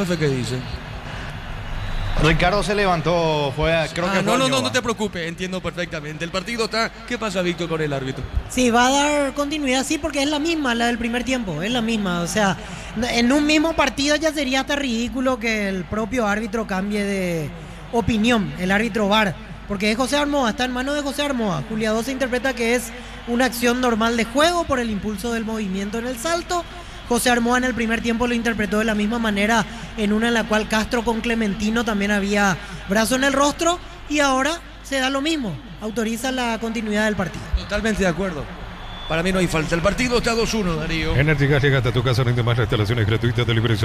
profe, ¿qué dice? Ricardo se levantó, creo que no te preocupes, entiendo perfectamente. El partido está... ¿Qué pasa, Víctor, con el árbitro? Sí, va a dar continuidad, sí, porque es la misma, la del primer tiempo, es la misma. O sea, en un mismo partido ya sería hasta ridículo que el propio árbitro cambie de opinión, el árbitro VAR, porque es José Armoa, está en manos de José Armoa. Juliado se interpreta que es una acción normal de juego por el impulso del movimiento en el salto. José Armoa en el primer tiempo lo interpretó de la misma manera, en una en la cual Castro con Clementino también había brazo en el rostro, y ahora se da lo mismo, autoriza la continuidad del partido. Totalmente de acuerdo. Para mí no hay falta. El partido está 2-1, Darío. Energy Gas llega hasta tu casa, rinde más, las instalaciones gratuitas, delivery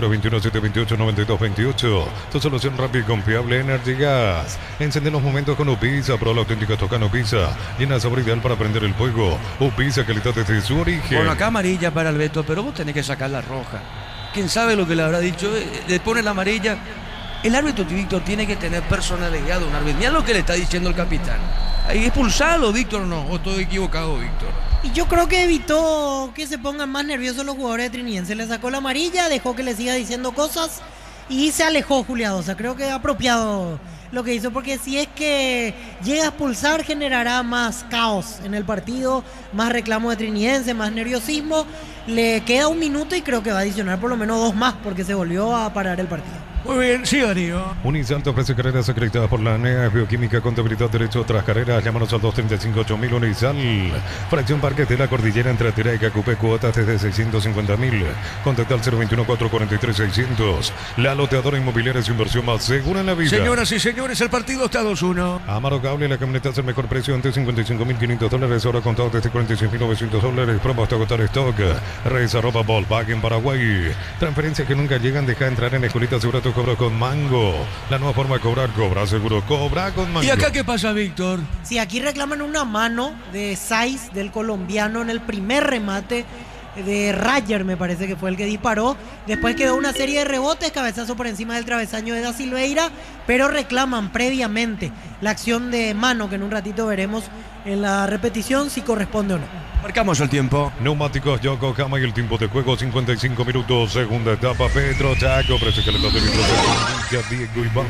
021-728-9228. Tu solución rápida y confiable, Energy Gas. Encende los momentos con Upisa, prueba la auténtica Tocano Pizza. Llena sabor ideal para prender el fuego. Upisa, calidad desde su origen. Bueno, acá amarilla para el Beto, pero vos tenés que sacar la roja. ¿Quién sabe lo que le habrá dicho? Le pone la amarilla. El árbitro, Víctor, tiene que tener personalidad de un árbitro. Mira lo que le está diciendo el capitán. Ahí expulsado, Víctor, no. ¿O estoy equivocado, Víctor? Y yo creo que evitó que se pongan más nerviosos los jugadores de Trinidense. Le sacó la amarilla, dejó que le siga diciendo cosas y se alejó Juliadosa. Creo que apropiado lo que hizo, porque si es que llega a expulsar, generará más caos en el partido, más reclamo de Trinidense, más nerviosismo. Le queda un minuto y creo que va a adicionar por lo menos 2 más, porque se volvió a parar el partido. Muy bien, sí, Darío. Unisal te ofrece carreras acreditadas por la ANEA, bioquímica, contabilidad, derecho, otras carreras. Llámanos al 235-8000 Unisal. Fracción Parques de la Cordillera entre Terá y Cacupé, cuotas desde 650.000. Contacta al 021-443-600. La loteadora inmobiliaria es su inversión más segura en la vida. Señoras y señores, el partido está 2-1. Amaro Cable, la camioneta es el mejor precio, antes $55.500, ahora contado desde $46.900. Promo hasta agotar stock. Redes @ Volkswagen Paraguay. Transferencias que nunca llegan, deja entrar en Escuelita Segura tu cobro con Mango. La nueva forma de cobrar, cobra seguro, cobra con Mango. ¿Y acá qué pasa, Víctor? Sí, aquí reclaman una mano de Saiz, del colombiano, en el primer remate de Rayer, me parece que fue el que disparó. Después quedó una serie de rebotes, cabezazo por encima del travesaño de Da Silveira, pero reclaman previamente la acción de mano, que en un ratito veremos en la repetición si corresponde o no. Marcamos el tiempo. Neumáticos Yokohama y el tiempo de juego 55 minutos. Segunda etapa, Pedro Chaco, precio calentado de litros de Diego Iván.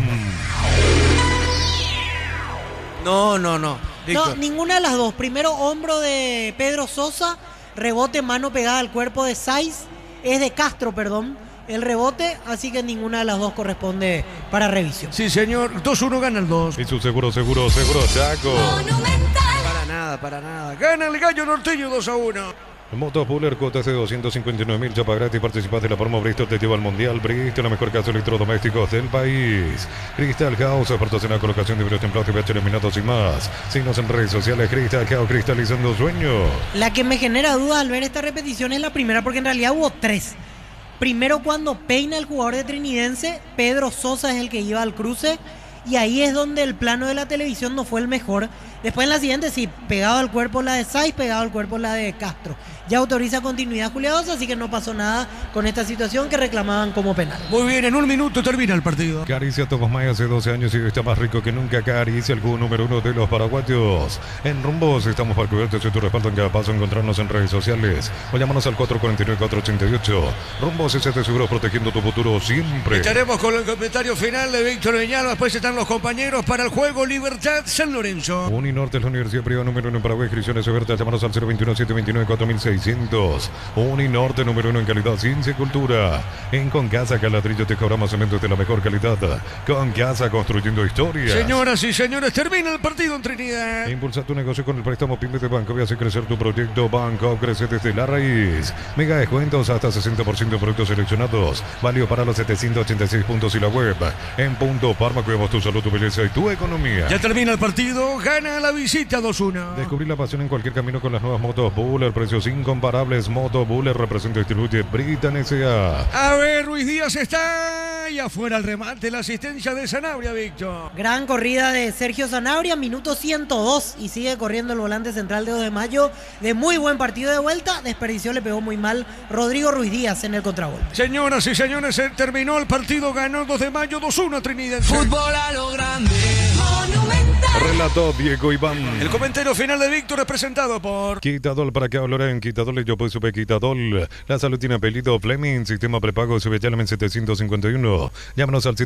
No, ninguna de las dos. Primero, hombro de Pedro Sosa, rebote, mano pegada al cuerpo de Saiz, es de Castro, perdón, el rebote, así que ninguna de las dos corresponde para revisión. Sí, señor, 2-1 gana el 2. Y su seguro Chaco. Para nada. Gana el Gallo Norteño 2-1. Motopuller, cuotas de 259.000, chapa gratis, participas de la promo Bristol, te lleva al Mundial. Bristol, la mejor casa de electrodomésticos del país. Crystal House, apartación en la colocación de vidrios templados, pH eliminados y más. Síguenos en redes sociales, Crystal House, cristalizando sueños. La que me genera dudas al ver esta repetición es la primera, porque en realidad hubo 3. Primero, cuando peina el jugador de Trinidense, Pedro Sosa es el que iba al cruce, y ahí es donde el plano de la televisión no fue el mejor. Después en la siguiente, sí, pegado al cuerpo la de Saiz, pegado al cuerpo la de Castro. Ya autoriza continuidad Juliadosa, así que no pasó nada con esta situación que reclamaban como penal. Muy bien, en un minuto termina el partido. Caricia Tomás May hace 12 años y está más rico que nunca. Caricia, el jugo número 1 de los paraguayos. En Rumbos estamos para cubrirte y tu respaldo en cada paso. Encontrarnos en redes sociales o llámanos al 449-488. Rumbos es de seguro, protegiendo tu futuro siempre. Estaremos con el comentario final de Víctor Viñalo. Después están los compañeros para el juego Libertad San Lorenzo. Uninorte es la universidad privada número 1 en Paraguay. Inscripciones abiertas. Llámanos al 021-729-4600. Uninorte número 1 en calidad, ciencia y cultura. En Concasa Caladrillo te cobramos cementos de la mejor calidad. Concasa, construyendo historias. Señoras y señores, termina el partido en Trinidad. Impulsa tu negocio con el préstamo PYME de Banco y hace crecer tu proyecto. Banco crece desde la raíz. Mega descuentos hasta 60% de productos seleccionados. Válido para los 786 puntos y la web. En Punto Parma cuidamos tu salud, tu belleza y tu economía. Ya termina el partido, gana la visita 2-1. Descubrir la pasión en cualquier camino con las nuevas motos Buller, precios incomparables. Moto Buller representa y distribuye Britan S.A. A ver, Ruiz Díaz está y afuera el remate, la asistencia de Sanabria, Víctor. Gran corrida de Sergio Sanabria, minuto 102, y sigue corriendo el volante central de 2 de mayo. De muy buen partido de vuelta, desperdició, le pegó muy mal Rodrigo Ruiz Díaz en el contragolpe. Señoras y señores, se terminó el partido, ganó 2 de mayo 2-1 a Trinidad. Fútbol a lo grande, Monumental. Relató Diego Iván. El comentario final de Víctor es presentado por Quitadol, para que hablarán Quitadol, yo pues sube Quitadol. La salud tiene apellido Fleming, sistema prepago sube ya en 751. Llámanos al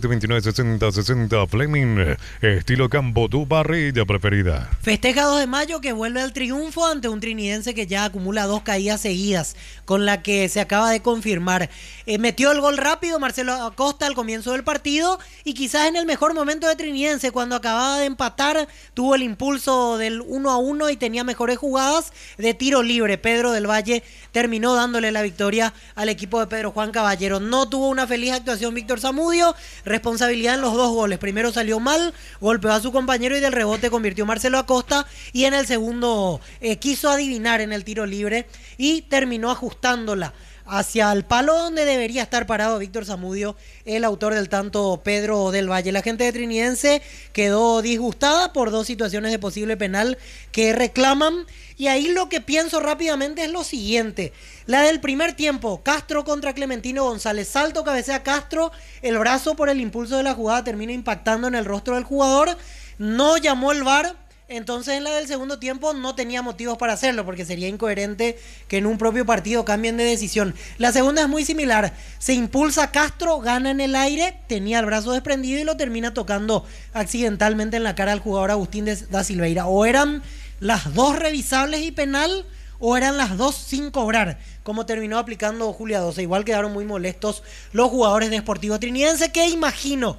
729-6060 Fleming, estilo campo, tu parrilla preferida. Festeja 2 de mayo que vuelve al triunfo ante un trinidense que ya acumula 2 caídas seguidas, con la que se acaba de confirmar. Metió el gol rápido Marcelo Acosta al comienzo del partido y quizás en el mejor momento de trinidense, cuando acababa de empatar, tuvo el impulso del 1-1 y tenía mejores jugadas de tiro libre. Pedro del Valle terminó dándole la victoria al equipo de Pedro Juan Caballero. No tuvo una feliz actuación Víctor Zamudio, responsabilidad en los 2 goles. Primero salió mal, golpeó a su compañero y del rebote convirtió Marcelo Acosta, y en el segundo quiso adivinar en el tiro libre y terminó ajustándola hacia el palo donde debería estar parado Víctor Zamudio, el autor del tanto Pedro del Valle. La gente de Trinidense quedó disgustada por 2 situaciones de posible penal que reclaman, y ahí lo que pienso rápidamente es lo siguiente. La del primer tiempo, Castro contra Clementino González, salto, cabecea Castro, el brazo por el impulso de la jugada termina impactando en el rostro del jugador, no llamó el VAR. Entonces en la del segundo tiempo no tenía motivos para hacerlo, porque sería incoherente que en un propio partido cambien de decisión. La segunda es muy similar, se impulsa Castro, gana en el aire, tenía el brazo desprendido y lo termina tocando accidentalmente en la cara al jugador Agustín da Silveira. O eran las 2 revisables y penal, o eran las 2 sin cobrar, como terminó aplicando Julia Doce. Igual quedaron muy molestos los jugadores de Sportivo Trinidense, que imagino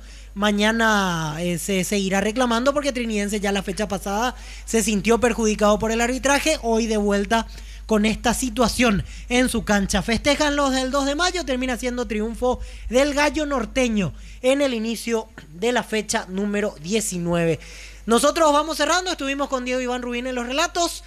mañana se seguirá reclamando, porque Trinidense ya la fecha pasada se sintió perjudicado por el arbitraje, hoy de vuelta con esta situación en su cancha. Festejan los del 2 de mayo, termina siendo triunfo del Gallo Norteño en el inicio de la fecha número 19. Nosotros vamos cerrando, estuvimos con Diego Iván Rubín en los relatos,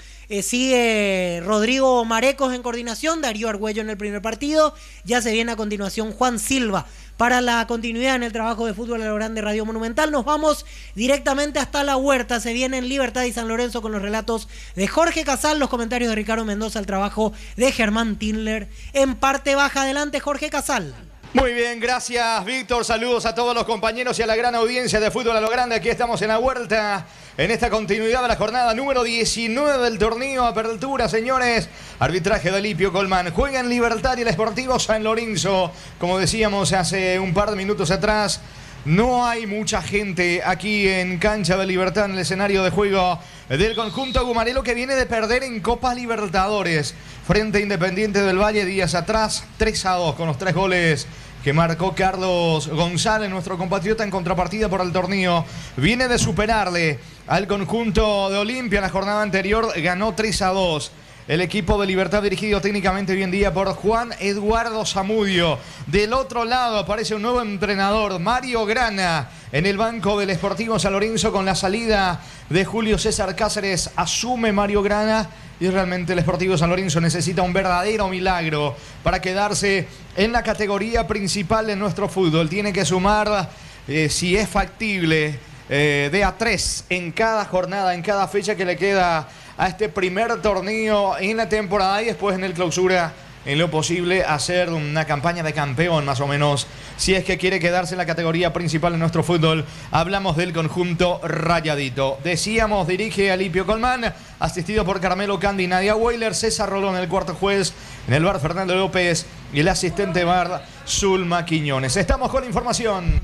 sigue Rodrigo Marecos en coordinación, Darío Argüello en el primer partido, ya se viene a continuación Juan Silva para la continuidad en el trabajo de Fútbol a lo Grande Radio Monumental. Nos vamos directamente hasta La Huerta, se viene en Libertad y San Lorenzo con los relatos de Jorge Casal, los comentarios de Ricardo Mendoza, el trabajo de Germán Tindler en parte baja. Adelante Jorge Casal. Muy bien, gracias Víctor, saludos a todos los compañeros y a la gran audiencia de Fútbol a lo Grande. Aquí estamos en La Huerta, en esta continuidad de la jornada número 19 del torneo Apertura, señores. Arbitraje de Alipio Colmán. Juega en Libertad y el Sportivo San Lorenzo. Como decíamos hace un par de minutos atrás, no hay mucha gente aquí en Cancha de Libertad, en el escenario de juego del conjunto gumarelo, que viene de perder en Copa Libertadores frente a Independiente del Valle días atrás, 3-2 con los 3 goles que marcó Carlos González, nuestro compatriota, en contrapartida por el torneo. Viene de superarle al conjunto de Olimpia en la jornada anterior, ganó 3-2. El equipo de Libertad, dirigido técnicamente hoy en día por Juan Eduardo Zamudio. Del otro lado aparece un nuevo entrenador, Mario Grana, en el banco del Sportivo San Lorenzo. Con la salida de Julio César Cáceres, asume Mario Grana, y realmente el Sportivo San Lorenzo necesita un verdadero milagro para quedarse en la categoría principal de nuestro fútbol. Tiene que sumar, si es factible, de a 3 en cada jornada, en cada fecha que le queda a este primer torneo en la temporada, y después en el clausura, en lo posible, hacer una campaña de campeón más o menos, si es que quiere quedarse en la categoría principal de nuestro fútbol. Hablamos del conjunto rayadito. Decíamos, dirige Alipio Colmán, asistido por Carmelo Candy y Nadia Weiler, César Rolón, el cuarto juez, en el bar Fernando López, y el asistente bar Zulma Quiñones. Estamos con información.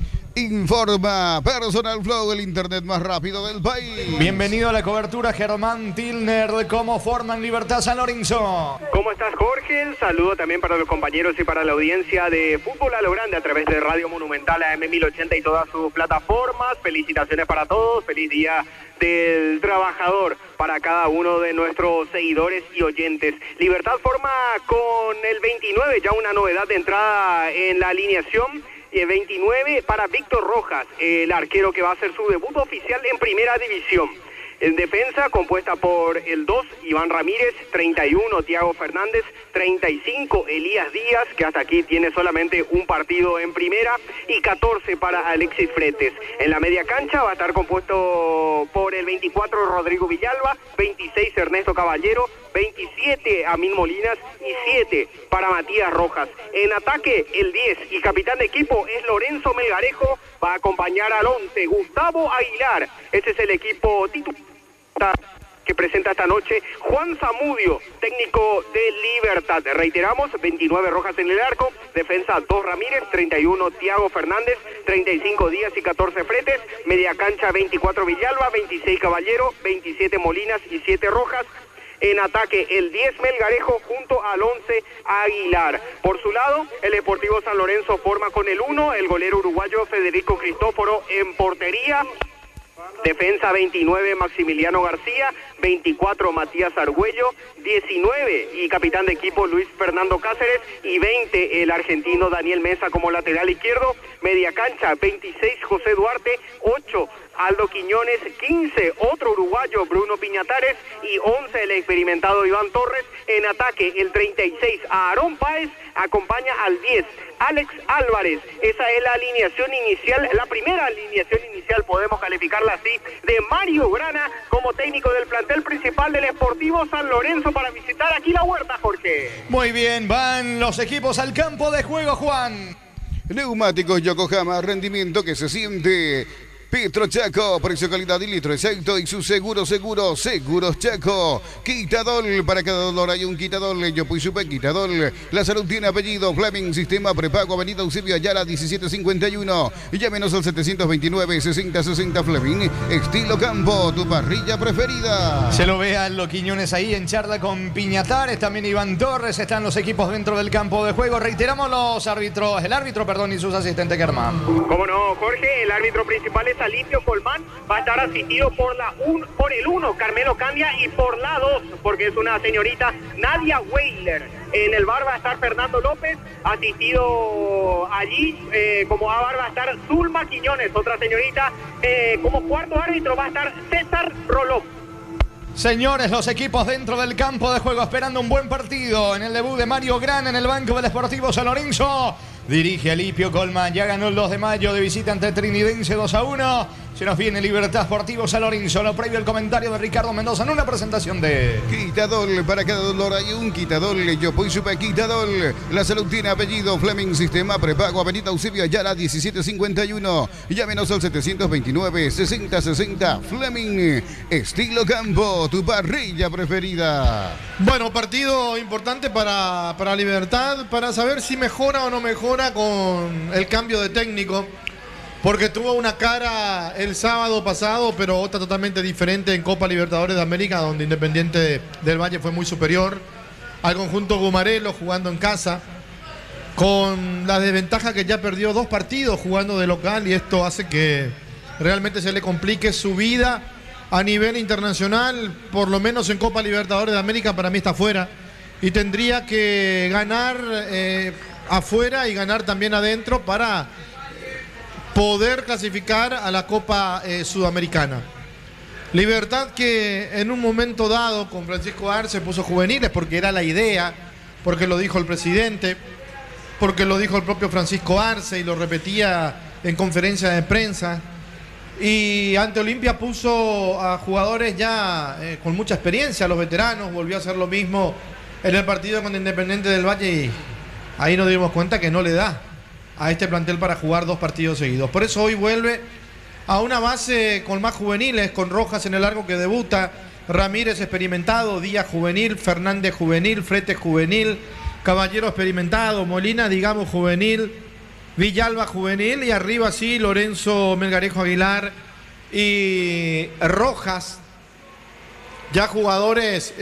Informa Personal Flow, el internet más rápido del país. Bienvenido a la cobertura, Germán Tilner. ¿Cómo forman Libertad San Lorenzo? ¿Cómo estás, Jorge? Un saludo también para los compañeros y para la audiencia de Fútbol a lo Grande a través de Radio Monumental, AM 1080 y todas sus plataformas. Felicitaciones para todos, feliz día del trabajador para cada uno de nuestros seguidores y oyentes. Libertad forma con el 29, ya una novedad de entrada en la alineación. 29 para Víctor Rojas, el arquero que va a hacer su debut oficial en Primera División. En defensa, compuesta por el 2, Iván Ramírez, 31, Tiago Fernández, 35, Elías Díaz, que hasta aquí tiene solamente un partido en primera, y 14 para Alexis Fretes. En la media cancha va a estar compuesto por el 24, Rodrigo Villalba, 26, Ernesto Caballero, 27 Amin Molinas y 7 para Matías Rojas. En ataque, el 10 y capitán de equipo es Lorenzo Melgarejo, va a acompañar al 11 Gustavo Aguilar. Ese es el equipo titular que presenta esta noche Juan Zamudio, técnico de Libertad. Reiteramos, 29 Rojas en el arco, defensa 2 Ramírez, 31 Tiago Fernández, 35 Díaz y 14 Fretes, media cancha 24 Villalba, 26 Caballero, 27 Molinas y 7 Rojas. En ataque, el 10 Melgarejo junto al 11 Aguilar. Por su lado, el Deportivo San Lorenzo forma con el 1, el golero uruguayo Federico Cristóforo en portería. Defensa 29 Maximiliano García, 24 Matías Argüello, 19 y capitán de equipo Luis Fernando Cáceres y 20 el argentino Daniel Mesa como lateral izquierdo. Media cancha 26 José Duarte, 8 Aldo Quiñones, 15 otro uruguayo Bruno Piñatares y 11 el experimentado Iván Torres. En ataque el 36 Aarón Páez acompaña al 10 Alex Álvarez. Esa es la alineación inicial, la primera alineación inicial, podemos calificarla así, de Mario Grana como técnico del plantel principal del Sportivo San Lorenzo para visitar aquí la Huerta, Jorge. Muy bien, van los equipos al campo de juego, Juan. Neumáticos Yokohama, rendimiento que se siente. Petro Chaco, precio, calidad y litro exacto. Y su seguros Chaco. Quitadol, para cada dolor hay un Quitadol. Yopuy Super Quitadol. La salud tiene apellido. Fleming, sistema prepago, avenida Eusebio Ayala 1751. Llámenos al 729-6060 Fleming. Estilo campo, tu parrilla preferida. Se lo ve a Aldo Quiñones ahí en charla con Piñatares. También Iván Torres. Están los equipos dentro del campo de juego. Reiteramos los árbitros, el árbitro, y sus asistentes, Germán. Cómo no, Jorge, el árbitro principal es Alicio Colmán, va a estar asistido por el 1, Carmelo Candia, y por la 2, porque es una señorita, Nadia Weiler. En el bar va a estar Fernando López, asistido allí, como bar va a estar Zulma Quiñones, otra señorita. Como cuarto árbitro va a estar César Rolón. Señores, los equipos dentro del campo de juego esperando un buen partido en el debut de Mario Grana en el banco del Sportivo San Lorenzo. Dirige Alipio Colmán, ya ganó el 2 de mayo de visita ante Trinidense 2-1. Se nos viene Libertad Sportivo San Lorenzo. Lo previo el comentario de Ricardo Mendoza en una presentación de Quitadol, para cada dolor hay un Quitadol. Yopuy Super Quitadol. La salud tiene apellido. Fleming, sistema prepago, avenida Eusebio Ayala 1751. Llámenos al 729-6060 Fleming. Estilo campo, tu parrilla preferida. Bueno, partido importante para Libertad, para saber si mejora o no mejora con el cambio de técnico, porque tuvo una cara el sábado pasado, pero otra totalmente diferente en Copa Libertadores de América, donde Independiente del Valle fue muy superior al conjunto Gumarelo jugando en casa, con la desventaja que ya perdió 2 partidos jugando de local, y esto hace que realmente se le complique su vida a nivel internacional. Por lo menos en Copa Libertadores de América para mí está fuera, y tendría que ganar afuera y ganar también adentro para poder clasificar a la Copa Sudamericana. Libertad que en un momento dado con Francisco Arce puso juveniles porque era la idea, porque lo dijo el presidente, porque lo dijo el propio Francisco Arce y lo repetía en conferencias de prensa. Y ante Olimpia puso a jugadores ya con mucha experiencia, a los veteranos. Volvió a hacer lo mismo en el partido con Independiente del Valle, y ahí nos dimos cuenta que no le da a este plantel para jugar 2 partidos seguidos. Por eso hoy vuelve a una base con más juveniles, con Rojas en el arco que debuta, Ramírez experimentado, Díaz juvenil, Fernández juvenil, Fretes juvenil, Caballero experimentado, Molina digamos juvenil, Villalba juvenil, y arriba sí Lorenzo Melgarejo Aguilar y Rojas, ya jugadores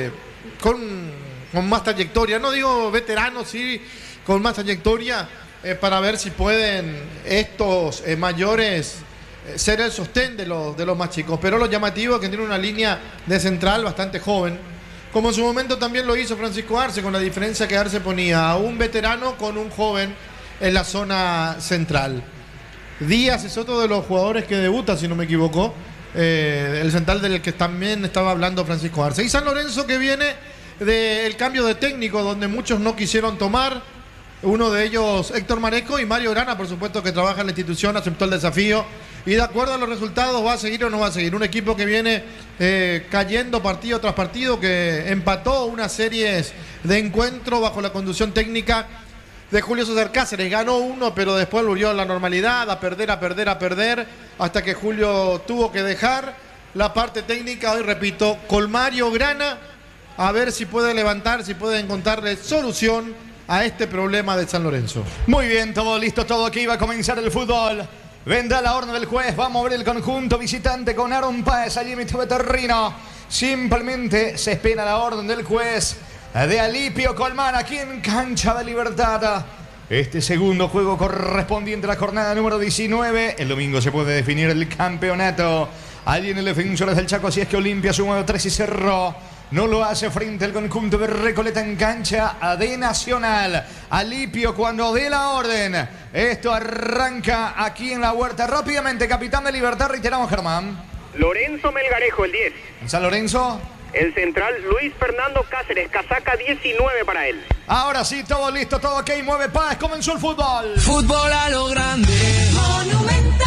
con más trayectoria, no digo veteranos, sí, con más trayectoria, para ver si pueden estos mayores ser el sostén de los más chicos. Pero lo llamativo es que tiene una línea de central bastante joven, como en su momento también lo hizo Francisco Arce, con la diferencia que Arce ponía a un veterano con un joven en la zona central. Díaz es otro de los jugadores que debuta, si no me equivoco, el central del que también estaba hablando Francisco Arce. Y San Lorenzo, que viene del cambio de técnico, donde muchos no quisieron tomar Uno de ellos, Héctor Mareco, y Mario Grana, por supuesto, que trabaja en la institución, aceptó el desafío. Y de acuerdo a los resultados, ¿va a seguir o no va a seguir? Un equipo que viene cayendo partido tras partido, que empató una serie de encuentros bajo la conducción técnica de Julio César Cáceres. Ganó uno, pero después volvió a la normalidad, a perder, hasta que Julio tuvo que dejar la parte técnica. Hoy repito, con Mario Grana, a ver si puede levantar, si puede encontrarle solución a este problema de San Lorenzo. Muy bien, todo listo, todo aquí va a comenzar el fútbol. Vendrá la orden del juez, va a mover el conjunto visitante con Aaron Páez allí en mitad de terreno. Simplemente se espera la orden del juez de Alipio Colmán aquí en Cancha de Libertad. Este segundo juego correspondiente a la jornada número 19. El domingo se puede definir el campeonato. Allí en el Defensores del Chaco, si es que Olimpia sumó 3 y cerró. No lo hace frente al conjunto de Recoleta en cancha de Nacional. Alipio cuando dé la orden. Esto arranca aquí en la huerta. Rápidamente, capitán de Libertad, reiteramos, Germán. Lorenzo Melgarejo, el 10. San Lorenzo. El central, Luis Fernando Cáceres, casaca 19 para él. Ahora sí, todo listo, todo ok, mueve Páez, comenzó el fútbol. Fútbol a lo grande. Monumental.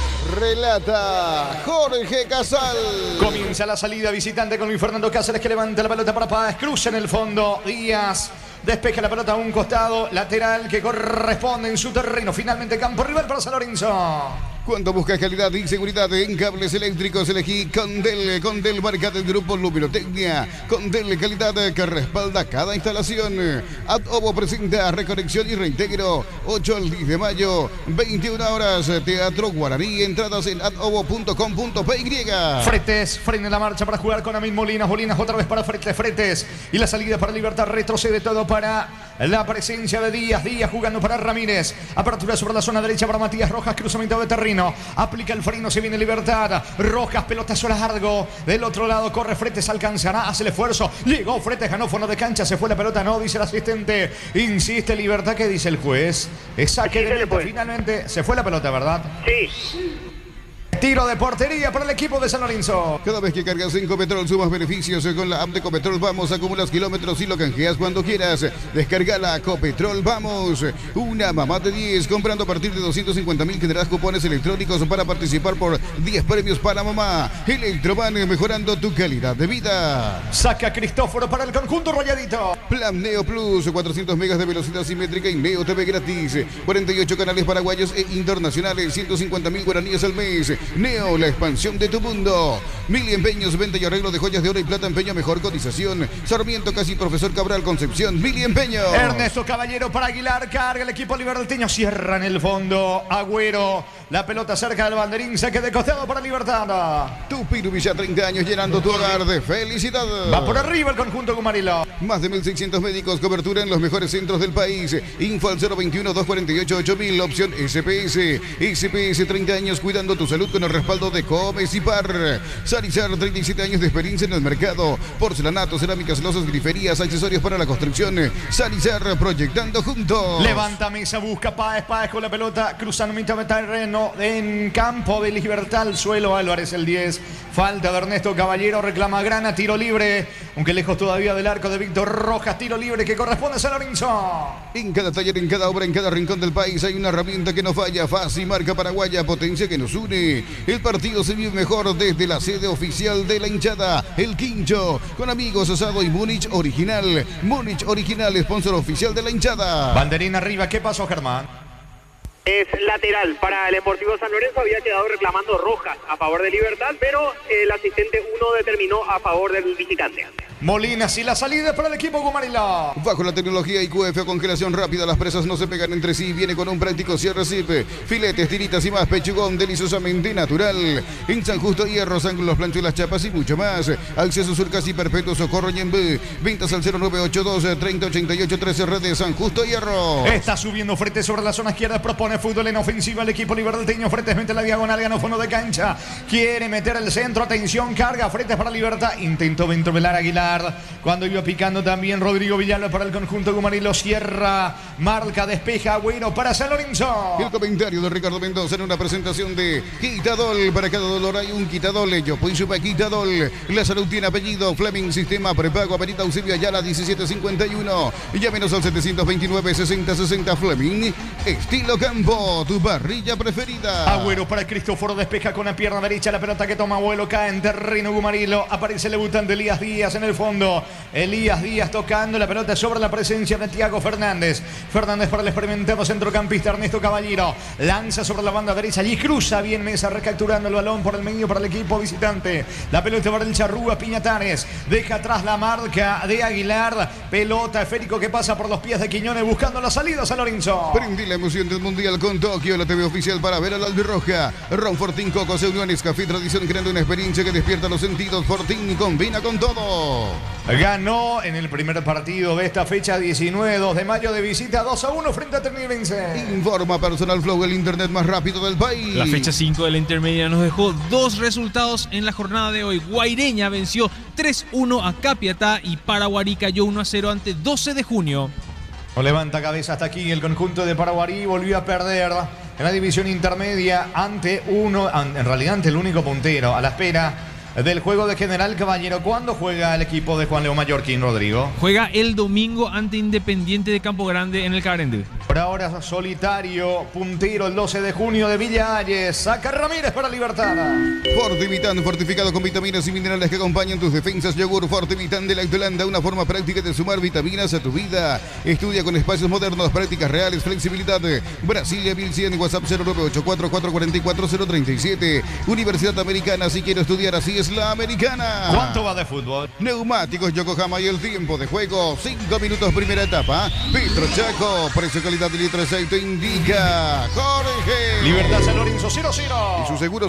Relata Jorge Casal. Comienza la salida visitante con Luis Fernando Cáceres que levanta la pelota para Páez. Cruza en el fondo. Díaz despeja la pelota a un costado. Lateral que corresponde en su terreno. Finalmente campo rival para San Lorenzo. Cuando buscas calidad y seguridad en cables eléctricos, elegí Condel, marca del grupo Luminotecnia. Condel, calidad que respalda cada instalación. Adobo presenta reconexión y reintegro. 8 al 10 de mayo, 21 horas, Teatro Guaraní. Entradas en adobo.com.py. Fretes, frena la marcha para jugar con Amil Molinas. Molinas otra vez para Fretes. Y la salida para Libertad, retrocede todo para la presencia de Díaz. Díaz jugando para Ramírez. Apertura sobre la zona derecha para Matías Rojas. Cruzamiento de terreno. Aplica el freno, se viene Libertad. Rojas, pelotazo largo. Del otro lado corre Fretes, alcanzará, hace el esfuerzo. Llegó Fretes, ganó fondo de cancha. Se fue la pelota, no, dice el asistente. Insiste Libertad, ¿qué dice el juez? Es saque de meta. Finalmente se fue la pelota, ¿verdad? Sí. Tiro de portería para el equipo de San Lorenzo. Cada vez que cargas en Copetrol sumas beneficios con la app de Copetrol Vamos, acumulas kilómetros y lo canjeas cuando quieras. Descargala, Copetrol Vamos. Una mamá de 10 comprando a partir de 250.000 generas cupones electrónicos para participar por 10 premios para mamá. Electroban, mejorando tu calidad de vida. Saca Cristóforo para el conjunto rayadito. Plan Neo Plus, 400 megas de velocidad simétrica y Neo TV gratis. 48 canales paraguayos e internacionales, 150.000 guaraníes al mes. Neo, la expansión de tu mundo. Mili Empeños, venta y arreglo de joyas de oro y plata, empeño, mejor cotización. Sarmiento, casi Profesor Cabral, Concepción. Mili Empeños. Ernesto Caballero para Aguilar, carga el equipo liberteño, cierra en el fondo. Agüero, la pelota cerca del banderín, saque de costado para Libertad. Tupiru Villa, 30 años llenando tu hogar de felicidad. Va por arriba el conjunto Gumarilo. Más de 1.600 médicos, cobertura en los mejores centros del país. Info al 021-248-8000, opción SPS. SPS, 30 años cuidando tu salud con el respaldo de Comes y Par. Sarizar, 37 años de experiencia en el mercado. Porcelanato, cerámicas, losas, griferías, accesorios para la construcción. Sarizar, proyectando juntos. Levanta mesa, busca Páez con la pelota, cruzando mitad de terreno en campo de Libertad al suelo. Álvarez el 10. Falta de Ernesto Caballero, reclama Grana, tiro libre, aunque lejos todavía del arco de Víctor Rojas, tiro libre que corresponde a San Lorenzo. En cada taller, en cada obra, en cada rincón del país hay una herramienta que no falla. Fácil, marca paraguaya, potencia que nos une. El partido se vive mejor desde la sede oficial de la hinchada, El Quincho, con amigos, asado y Múnich Original. Múnich Original, sponsor oficial de la hinchada. Banderín arriba, ¿qué pasó, Germán? Es lateral para el Deportivo San Lorenzo. Había quedado reclamando Rojas a favor de Libertad, pero el asistente 1 determinó a favor del visitante. Molinas y la salida para el equipo Gumarilo. Bajo la tecnología IQF o congelación rápida, las presas no se pegan entre sí. Viene con un práctico cierre zip, filetes, tiritas y más, pechugón deliciosamente natural. En San Justo, Hierro, San Los Planchos y las Chapas y mucho más. Acceso Sur Casi Perpetuo, Socorro Ñembé. Ventas al 0982-3088-13, red de San Justo, Hierro. Está subiendo frente sobre la zona izquierda, propone fútbol en ofensiva el equipo liberteño. Fretes mete la diagonal, ganó fondo de cancha. Quiere meter el centro, atención, carga, Fretes para Libertad. Intentó dentro del Aguilar. Aguilar. Cuando iba picando también Rodrigo Villalba para el conjunto Gumarilo. Cierra, marca, despeja Agüero para San Lorenzo. El comentario de Ricardo Mendoza en una presentación de Quitadol. Para cada dolor hay un Quitadol. Yo pues supa Quitadol. La salud tiene apellido. Fleming, sistema prepago. Avenida Eusebio Ayala 1751. Llámenos al 729-6060 Fleming. Estilo campo, tu parrilla preferida. Agüero para Cristóforo, despeja con la pierna derecha. La pelota que toma vuelo cae en terreno Gumarilo. Aparece el debutante Elías Díaz en el fondo. Elías Díaz tocando la pelota sobre la presencia de Thiago Fernández. Fernández para el experimentado centrocampista Ernesto Caballero. Lanza sobre la banda derecha y cruza bien Mesa, recapturando el balón por el medio para el equipo visitante. La pelota para el Charrúa Piñatares. Deja atrás la marca de Aguilar. Pelota esférico que pasa por los pies de Quiñones buscando la salida San Lorenzo. Prendí la emoción del Mundial con Tokio, la TV oficial para ver a la albirroja. Ron Fortín Coco se unió a Nescafé Tradición, creando una experiencia que despierta los sentidos. Fortín combina con todo. Ganó en el primer partido de esta fecha 19-2 de mayo de visita 2-1 frente a Ternivense. Informa Personal Flow, el internet más rápido del país. La fecha 5 de la intermedia nos dejó dos resultados en la jornada de hoy. Guaireña venció 3-1 a Capiatá y Paraguarí cayó 1-0 ante 12 de junio. No levanta cabeza hasta aquí el conjunto de Paraguarí. Volvió a perder en la división intermedia ante el único puntero, a la espera del juego de General Caballero. ¿Cuándo juega el equipo de Juan León Mallorquín, Rodrigo? Juega el domingo ante Independiente de Campo Grande en el Carendé. Por ahora solitario, puntero el 12 de junio de Villa Ayes. Saca Ramírez para Libertad. Fortivitan, fortificado con vitaminas y minerales que acompañan tus defensas. Yogur Fortivitan de la Holanda, una forma práctica de sumar vitaminas a tu vida. Estudia con espacios modernos, prácticas reales, flexibilidad. Brasilia 1100, WhatsApp 0984-444-037. Universidad Americana, si quiero estudiar así es la americana. ¿Cuánto va de fútbol? Neumáticos Yokohama y el tiempo de juego, 5 minutos primera etapa. Petro Chaco, precio calidad de litro de aceite indica Jorge. Libertad San Lorenzo 0-0. Y su seguro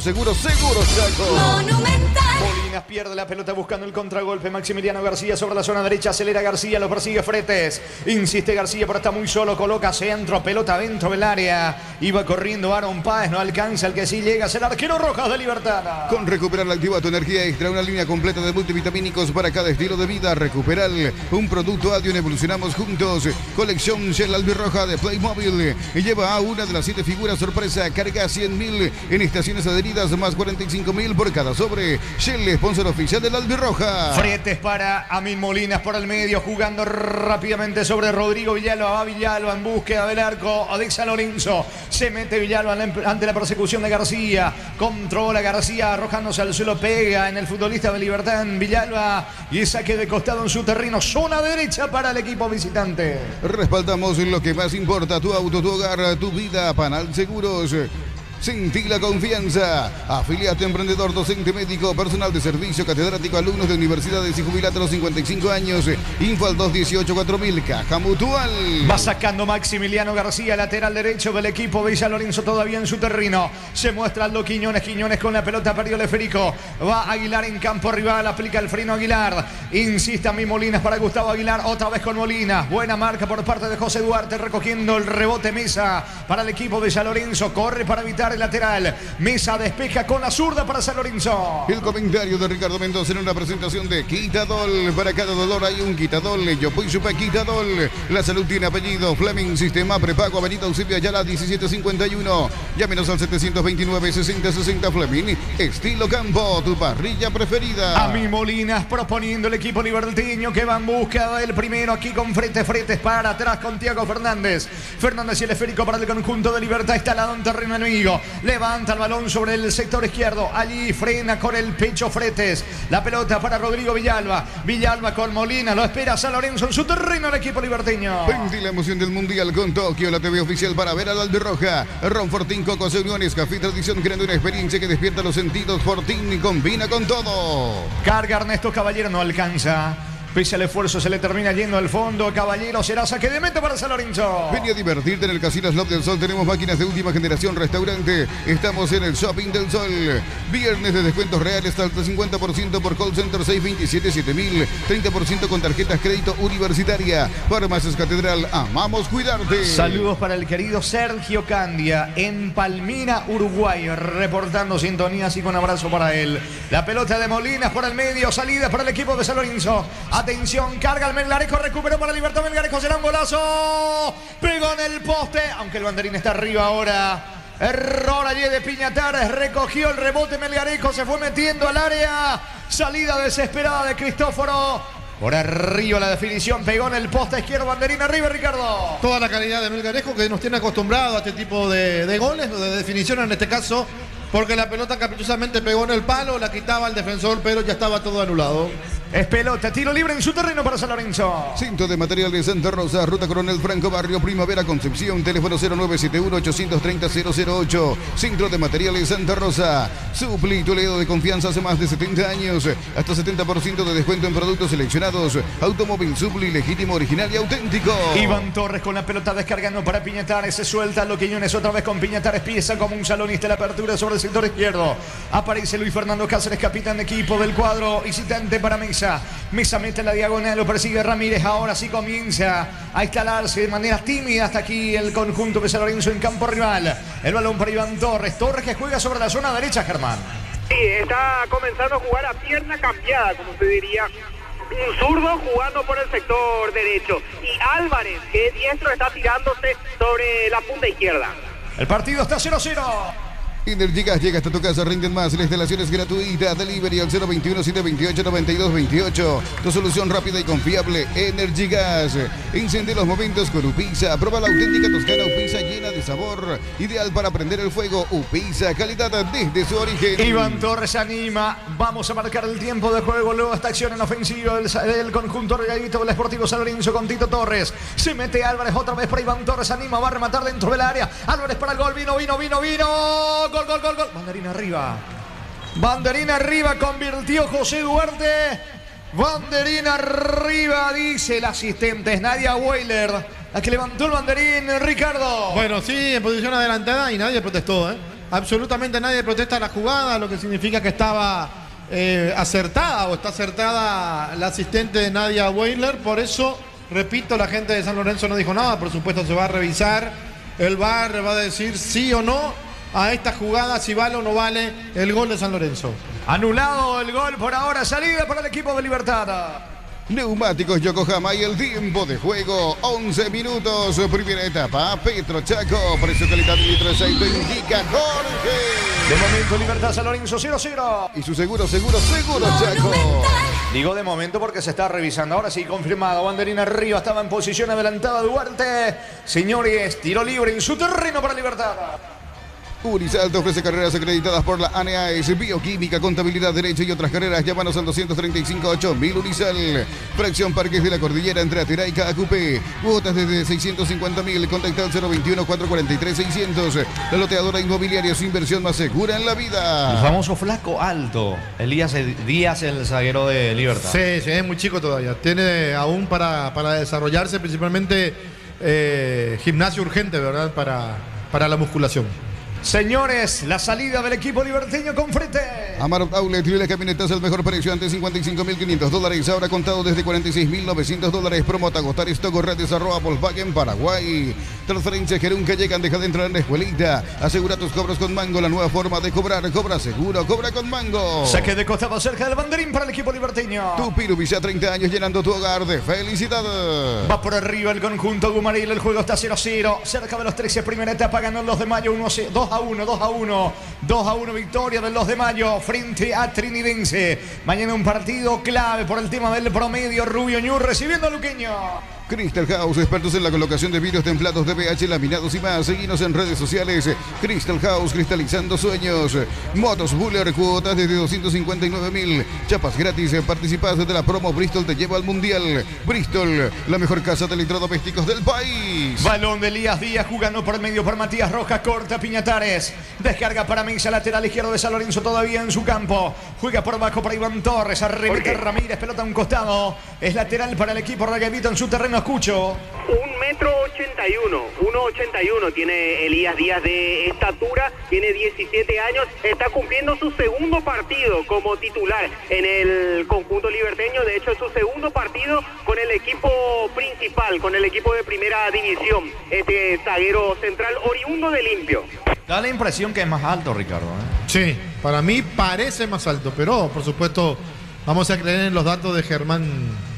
Chaco. Monumental. Molinas pierde la pelota buscando el contragolpe. Maximiliano García sobre la zona derecha. Acelera García, lo persigue Fretes. Insiste García, pero está muy solo. Coloca centro, pelota dentro del área. Iba corriendo Aaron Páez, no alcanza. El que sí llega es el arquero Rojas de Libertad. Con Recuperal activa tu energía extra, una línea completa de multivitamínicos para cada estilo de vida. Recuperal, un producto Adion, evolucionamos juntos. Colección Shell Albirroja de Playmobil. Lleva a una de las 7 figuras sorpresa. Carga 100.000 en estaciones adheridas, más 45.000 por cada sobre. Shell, sponsor oficial del Albirroja. Fretes para Amin Molinas por el medio, jugando rápidamente sobre Rodrigo Villalba. Va Villalba en búsqueda del arco de San Lorenzo. Se mete Villalba ante la persecución de García. Controla García, arrojándose al suelo, pega en el futbolista de Libertad en Villalba. Y saque de costado en su terreno. Zona derecha para el equipo visitante. Respaldamos lo que más importa, tu auto, tu hogar, tu vida. Panal Seguros. Sentí la confianza. Afiliate, emprendedor, docente, médico, personal de servicio, catedrático, alumnos de universidades y jubilate a los 55 años. Info al 218-4000, Caja Mutual. Va sacando Maximiliano García, lateral derecho del equipo de San Lorenzo, todavía en su terreno. Se muestra Aldo Quiñones. Quiñones con la pelota, perdió el esférico. Va Aguilar en campo rival, aplica el freno Aguilar. Insiste a mí Molinas para Gustavo Aguilar, otra vez con Molinas. Buena marca por parte de José Duarte, recogiendo el rebote Mesa para el equipo de San Lorenzo. Corre para evitar el lateral. Mesa despeja con la zurda para San Lorenzo. El comentario de Ricardo Mendoza en una presentación de Quitadol. Para cada dolor hay un Quitadol. Yo pues supa Quitadol. La salud tiene apellido. Fleming, sistema prepago. Avenida Eusebio Ayala 1751. Llámenos al 729-6060 Fleming. Estilo campo, tu parrilla preferida. A mí Molinas proponiendo el equipo liberteño que va en búsqueda del primero aquí con Fretes para atrás con Thiago Fernández. Fernández y el esférico para el conjunto de Libertad, instalado en terreno enemigo. Levanta el balón sobre el sector izquierdo. Allí frena con el pecho Fretes. La pelota para Rodrigo Villalba. Villalba con Molina. Lo espera San Lorenzo en su terreno el equipo liberteño. Prendí la emoción del Mundial con Tokio, la TV oficial para ver al Albirroja. Ron Fortín Coco se unió a Nescafé Tradición, creando una experiencia que despierta los sentidos. Fortín combina con todo. Carga Ernesto Caballero, no alcanza. Pese al esfuerzo se le termina yendo al fondo. Caballero, será saque de meta para San Lorenzo. Vení a divertirte en el Casino Slot del Sol. Tenemos máquinas de última generación, restaurante. Estamos en el Shopping del Sol. Viernes de descuentos reales hasta 50% por call center 627-7000. 30% con tarjetas crédito universitaria. Farmacias Catedral, amamos cuidarte. Saludos para el querido Sergio Candia en Palmira, Uruguay. Reportando sintonía, así con abrazo para él. La pelota de Molinas por el medio. Salida para el equipo de San Lorenzo. Atención, carga el Melgarejo, recuperó para Libertad. Melgarejo será un golazo. Pegó en el poste, aunque el banderín está arriba ahora. Error allí de Piñatares, recogió el rebote Melgarejo, se fue metiendo al área. Salida desesperada de Cristóforo. Por arriba la definición, pegó en el poste izquierdo, banderín arriba, Ricardo. Toda la calidad de Melgarejo que nos tiene acostumbrado a este tipo de goles, o de definición en este caso, porque la pelota caprichosamente pegó en el palo, la quitaba el defensor, pero ya estaba todo anulado. Es pelota, tiro libre en su terreno para San Lorenzo. Cinto de material de Santa Rosa, Ruta Coronel Franco, Barrio Primavera, Concepción, teléfono 0971-830-008. Centro de materiales Santa Rosa. Supli, Toledo de confianza hace más de 70 años. Hasta 70% de descuento en productos seleccionados. Automóvil Supli, legítimo, original y auténtico. Iván Torres con la pelota descargando para Piñatares. Se suelta lo Quiñones otra vez con Piñatares. Pieza como un salonista la apertura sobre el sector izquierdo. Aparece Luis Fernando Cáceres, capitán de equipo del cuadro visitante para Mesa. Mesa mete la diagonal, lo persigue Ramírez. Ahora sí comienza a instalarse de manera tímida hasta aquí el conjunto de San Lorenzo en campo rival. El balón para Iván Torres. Torres que juega sobre la zona derecha, Germán. Sí, está comenzando a jugar a pierna cambiada, como se diría. Un zurdo jugando por el sector derecho. Y Álvarez, que es diestro, está tirándose sobre la punta izquierda. El partido está 0-0. Energigas llega hasta tu casa, rinden más. La instalación es gratuita. Delivery al 021-728-9228. Tu solución rápida y confiable. Energigas. Enciende los momentos con Upisa. Prueba la auténtica toscana Upisa llena de sabor. Ideal para prender el fuego. Upisa, calidad desde su origen. Iván Torres anima. Vamos a marcar el tiempo de juego. Luego esta acción en ofensiva del conjunto regalito del Sportivo San Lorenzo con Tito Torres. Se mete Álvarez otra vez para Iván Torres. Anima, va a rematar dentro del área. Álvarez para el gol. Vino. Gol. Banderín arriba. Banderín arriba, convirtió José Duarte. Banderín arriba, dice el asistente. Es Nadia Weiler la que levantó el banderín, Ricardo. Bueno, sí, en posición adelantada y nadie protestó, ¿eh? Absolutamente nadie protesta la jugada, lo que significa que estaba acertada o está acertada la asistente de Nadia Weiler. Por eso, repito, la gente de San Lorenzo no dijo nada. Por supuesto se va a revisar. El VAR va a decir sí o no a esta jugada, si vale o no vale el gol de San Lorenzo. Anulado el gol por ahora, salida para el equipo de Libertad. Neumáticos Yokohama y el tiempo de juego 11 minutos, primera etapa. Petro Chaco, precio, calidad, litro de aceite, indica Jorge. De momento Libertad San Lorenzo 0-0. Y su seguro Chaco. Digo de momento porque se está revisando. Ahora sí, confirmado. Banderín arriba, estaba en posición adelantada Duarte. Señores, tiro libre en su terreno para Libertad. Unisal te ofrece carreras acreditadas por la ANEAES, bioquímica, contabilidad, derecho y otras carreras. Llámanos al 235-8000 Unisal. Fracción Parques de la Cordillera entre Ateraica a Cupé. Cuotas desde 650.000. Contacta al 021-443-600. La loteadora inmobiliaria, su inversión más segura en la vida. El famoso flaco alto. Elías Díaz, el zaguero de Libertad. Sí, es muy chico todavía. Tiene aún para desarrollarse, principalmente gimnasio urgente, ¿verdad? Para la musculación. Señores, la salida del equipo liberteño con frente. Amarok Outlet, las camionetas al mejor precio, antes $55.500, ahora contado desde $46.900. Promota agotar stock, redes @ Volkswagen Paraguay. Transferencias que nunca llegan, deja de entrar en la escuelita. Asegura tus cobros con Mango, la nueva forma de cobrar. Cobra seguro, cobra con Mango. Saque de costado cerca del banderín para el equipo liberteño. Tupiru Visa, 30 años llenando tu hogar de felicidad. Va por arriba el conjunto Gumaril, el juego está 0-0. Cerca de los 13, primera etapa, ganó el 2 de mayo 2-1 victoria del 2 de mayo frente a Trinidense. Mañana un partido clave por el tema del promedio. Rubio Ñu recibiendo a Luqueño. Crystal House, expertos en la colocación de vidrios templados de PH, laminados y más. Seguinos en redes sociales. Crystal House, cristalizando sueños. Motos Buller, cuotas desde 259.000. Chapas gratis. Participas de la promo Bristol te lleva al Mundial. Bristol, la mejor casa de electrodomésticos del país. Balón de Elías Díaz jugando por el medio por Matías Rojas. Corta Piñatares. Descarga para Mesa, lateral izquierdo de San Lorenzo todavía en su campo. Juega por abajo para Iván Torres. Arremete Ramírez, pelota a un costado. Es lateral para el equipo Raguevito en su terreno. Escucho. 1,81 m tiene Elías Díaz de estatura, tiene 17 años, está cumpliendo su segundo partido como titular en el conjunto liberteño. De hecho es su segundo partido con el equipo principal, con el equipo de primera división, este zaguero central oriundo de Limpio. Da la impresión que es más alto, Ricardo, ¿eh? Sí, para mí parece más alto, pero por supuesto vamos a creer en los datos de Germán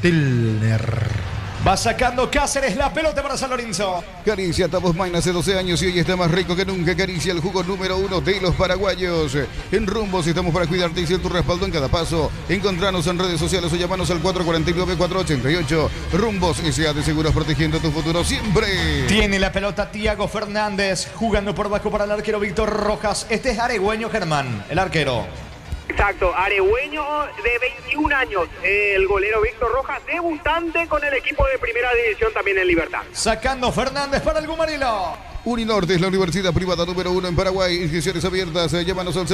Tilner. Va sacando Cáceres la pelota para San Lorenzo. Caricia Tabos Main hace 12 años y hoy está más rico que nunca. Caricia, el jugo número 1 de los paraguayos. En Rumbos estamos para cuidarte y ser tu respaldo en cada paso. Encontranos en redes sociales o llamanos al 449-488. Rumbos S.A. de Seguros, protegiendo tu futuro siempre. Tiene la pelota Tiago Fernández jugando por bajo para el arquero Víctor Rojas. Este es Aregüeño Germán, el arquero. Exacto, aregüeño de 21 años, el golero Víctor Rojas, debutante con el equipo de primera división también en Libertad. Sacando Fernández para el Gumarilo. Uninorte es la universidad privada número 1 en Paraguay. Inscripciones abiertas. Llámanos al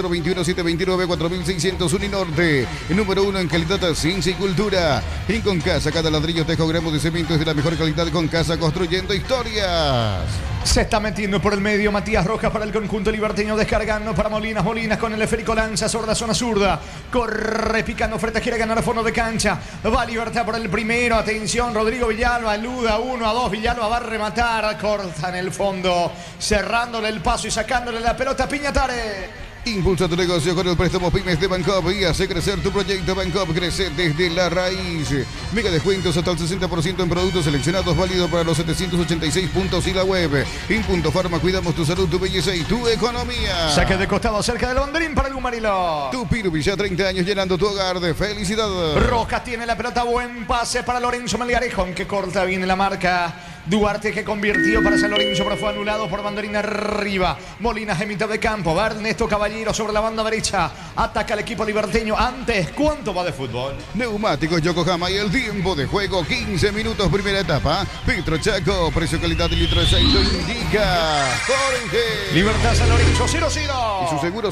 021-729-4600. Uninorte, el número 1 en calidad, ciencia y cultura. Y con casa, cada ladrillo, tejo, gramo de cemento es de la mejor calidad. Con casa, construyendo historias. Se está metiendo por el medio Matías Rojas para el conjunto liberteño, descargando para Molinas. Molinas con el esférico lanza sobre la zona zurda. Corre picando frente, quiere ganar fondo de cancha. Va Libertad por el primero. Atención, Rodrigo Villalba, aluda 1-2. Villalba va a rematar. Corta en el fondo, cerrándole el paso y sacándole la pelota a Piñatares. Impulsa tu negocio con el préstamo Pymes de Bancop y hace crecer tu proyecto. Bancop crece desde la raíz. Mega descuentos hasta el 60% en productos seleccionados, válido para los 786 puntos y la web. En Punto Farma cuidamos tu salud, tu belleza y tu economía. Saque de costado cerca del Londrín para el Gumarilo. Tu Pirubi ya 30 años llenando tu hogar de felicidad. Rojas tiene la pelota, buen pase para Lorenzo Melgarejo, que corta bien la marca. Duarte que convirtió para San Lorenzo, pero fue anulado por banderina arriba. Molinas en mitad de campo. Va Ernesto Caballero sobre la banda derecha. Ataca al equipo liberteño. Antes, ¿cuánto va de fútbol? Neumáticos Yokohama y el tiempo de juego 15 minutos, primera etapa. Petro Chaco, precio calidad de litro de aceite indica Jorge. Libertad San Lorenzo 0-0. Y su seguro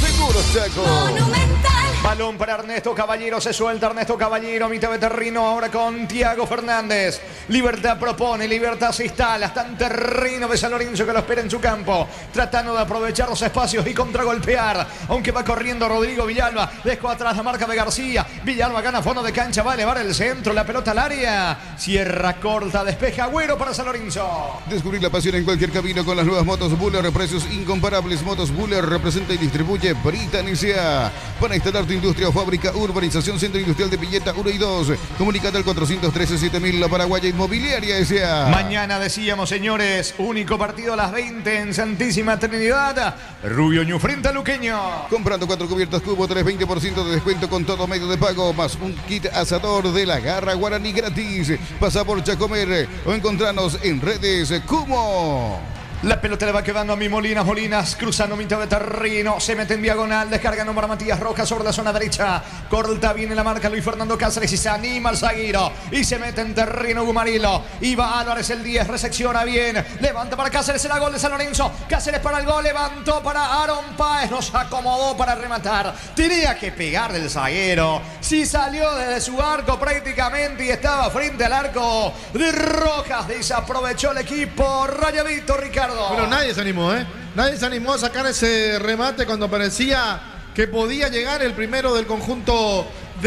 Chaco. Monumental. Balón para Ernesto Caballero, se suelta Ernesto Caballero, mitad de terreno ahora con Tiago Fernández. Libertad propone, Libertad se instala, está en terreno de San Lorenzo que lo espera en su campo, tratando de aprovechar los espacios y contragolpear, aunque va corriendo Rodrigo Villalba, dejó atrás la marca de García. Villalba gana fondo de cancha, va a elevar el centro, la pelota al área, cierra corta, despeja Agüero para San Lorenzo. Descubrir la pasión en cualquier camino con las nuevas motos Buller, precios incomparables. Motos Buller representa y distribuye Britannia. Para instalar tu industria o fábrica, urbanización Centro Industrial de Villeta 1 y 2. Comunicate al 413-7000, la Paraguaya Inmobiliaria S.A. Mañana decíamos, señores, único partido a las 20 en Santísima Trinidad. Rubio Ñu frente a Luqueño. Comprando 4 cubiertas Cubo, 20% de descuento con todo medio de pago, más un kit asador de la Garra Guaraní gratis. Pasa por Chacomer o encontranos en redes Cumo. La pelota le va quedando a mi Molinas. Molinas cruzando mitad de terreno. Se mete en diagonal. Descargando para Matías Rojas sobre la zona derecha. Corta viene la marca Luis Fernando Cáceres y se anima el zaguero. Y se mete en terreno Gumarilo. Y va Álvarez el 10. Resecciona bien. Levanta para Cáceres. Será gol de San Lorenzo. Cáceres para el gol. Levantó para Aaron Páez. Nos acomodó para rematar. Tenía que pegar del zaguero. Si salió desde su arco prácticamente y estaba frente al arco de Rojas. Desaprovechó el equipo Rayadito, Ricardo. Pero nadie se animó, ¿eh? Nadie se animó a sacar ese remate cuando parecía que podía llegar el primero del conjunto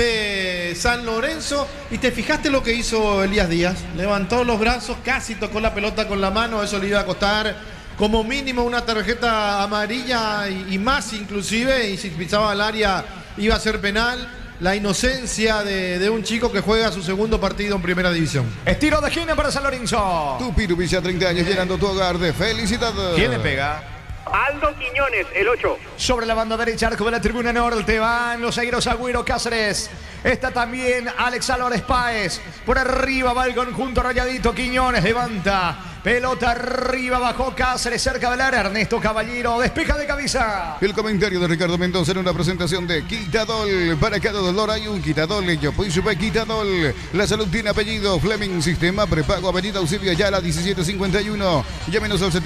de San Lorenzo. Y te fijaste lo que hizo Elías Díaz. Levantó los brazos, casi tocó la pelota con la mano. Eso le iba a costar como mínimo una tarjeta amarilla y más inclusive. Y si pisaba al área iba a ser penal. La inocencia de un chico que juega su segundo partido en primera división. Estiro de esquina para San Lorenzo. Tu Pirubi ya 30 años llenando tu hogar de felicidad. ¿Quién le pega? Aldo Quiñones, el 8. Sobre la banda derecha, arco de la tribuna norte, van los zagueros Agüero, Cáceres. Está también Alex Álvarez Páez. Por arriba va el conjunto Rayadito, Quiñones levanta. Pelota arriba, bajó Cáceres, cerca del área. Ernesto Caballero, despeja de cabeza. El comentario de Ricardo Mendoza en una presentación de Quitadol. Para cada dolor hay un Quitadol. Yo pues Quitadol. La salud tiene apellido. Fleming, sistema prepago, avenida Eusebio Ayala, 1751. Llámenos al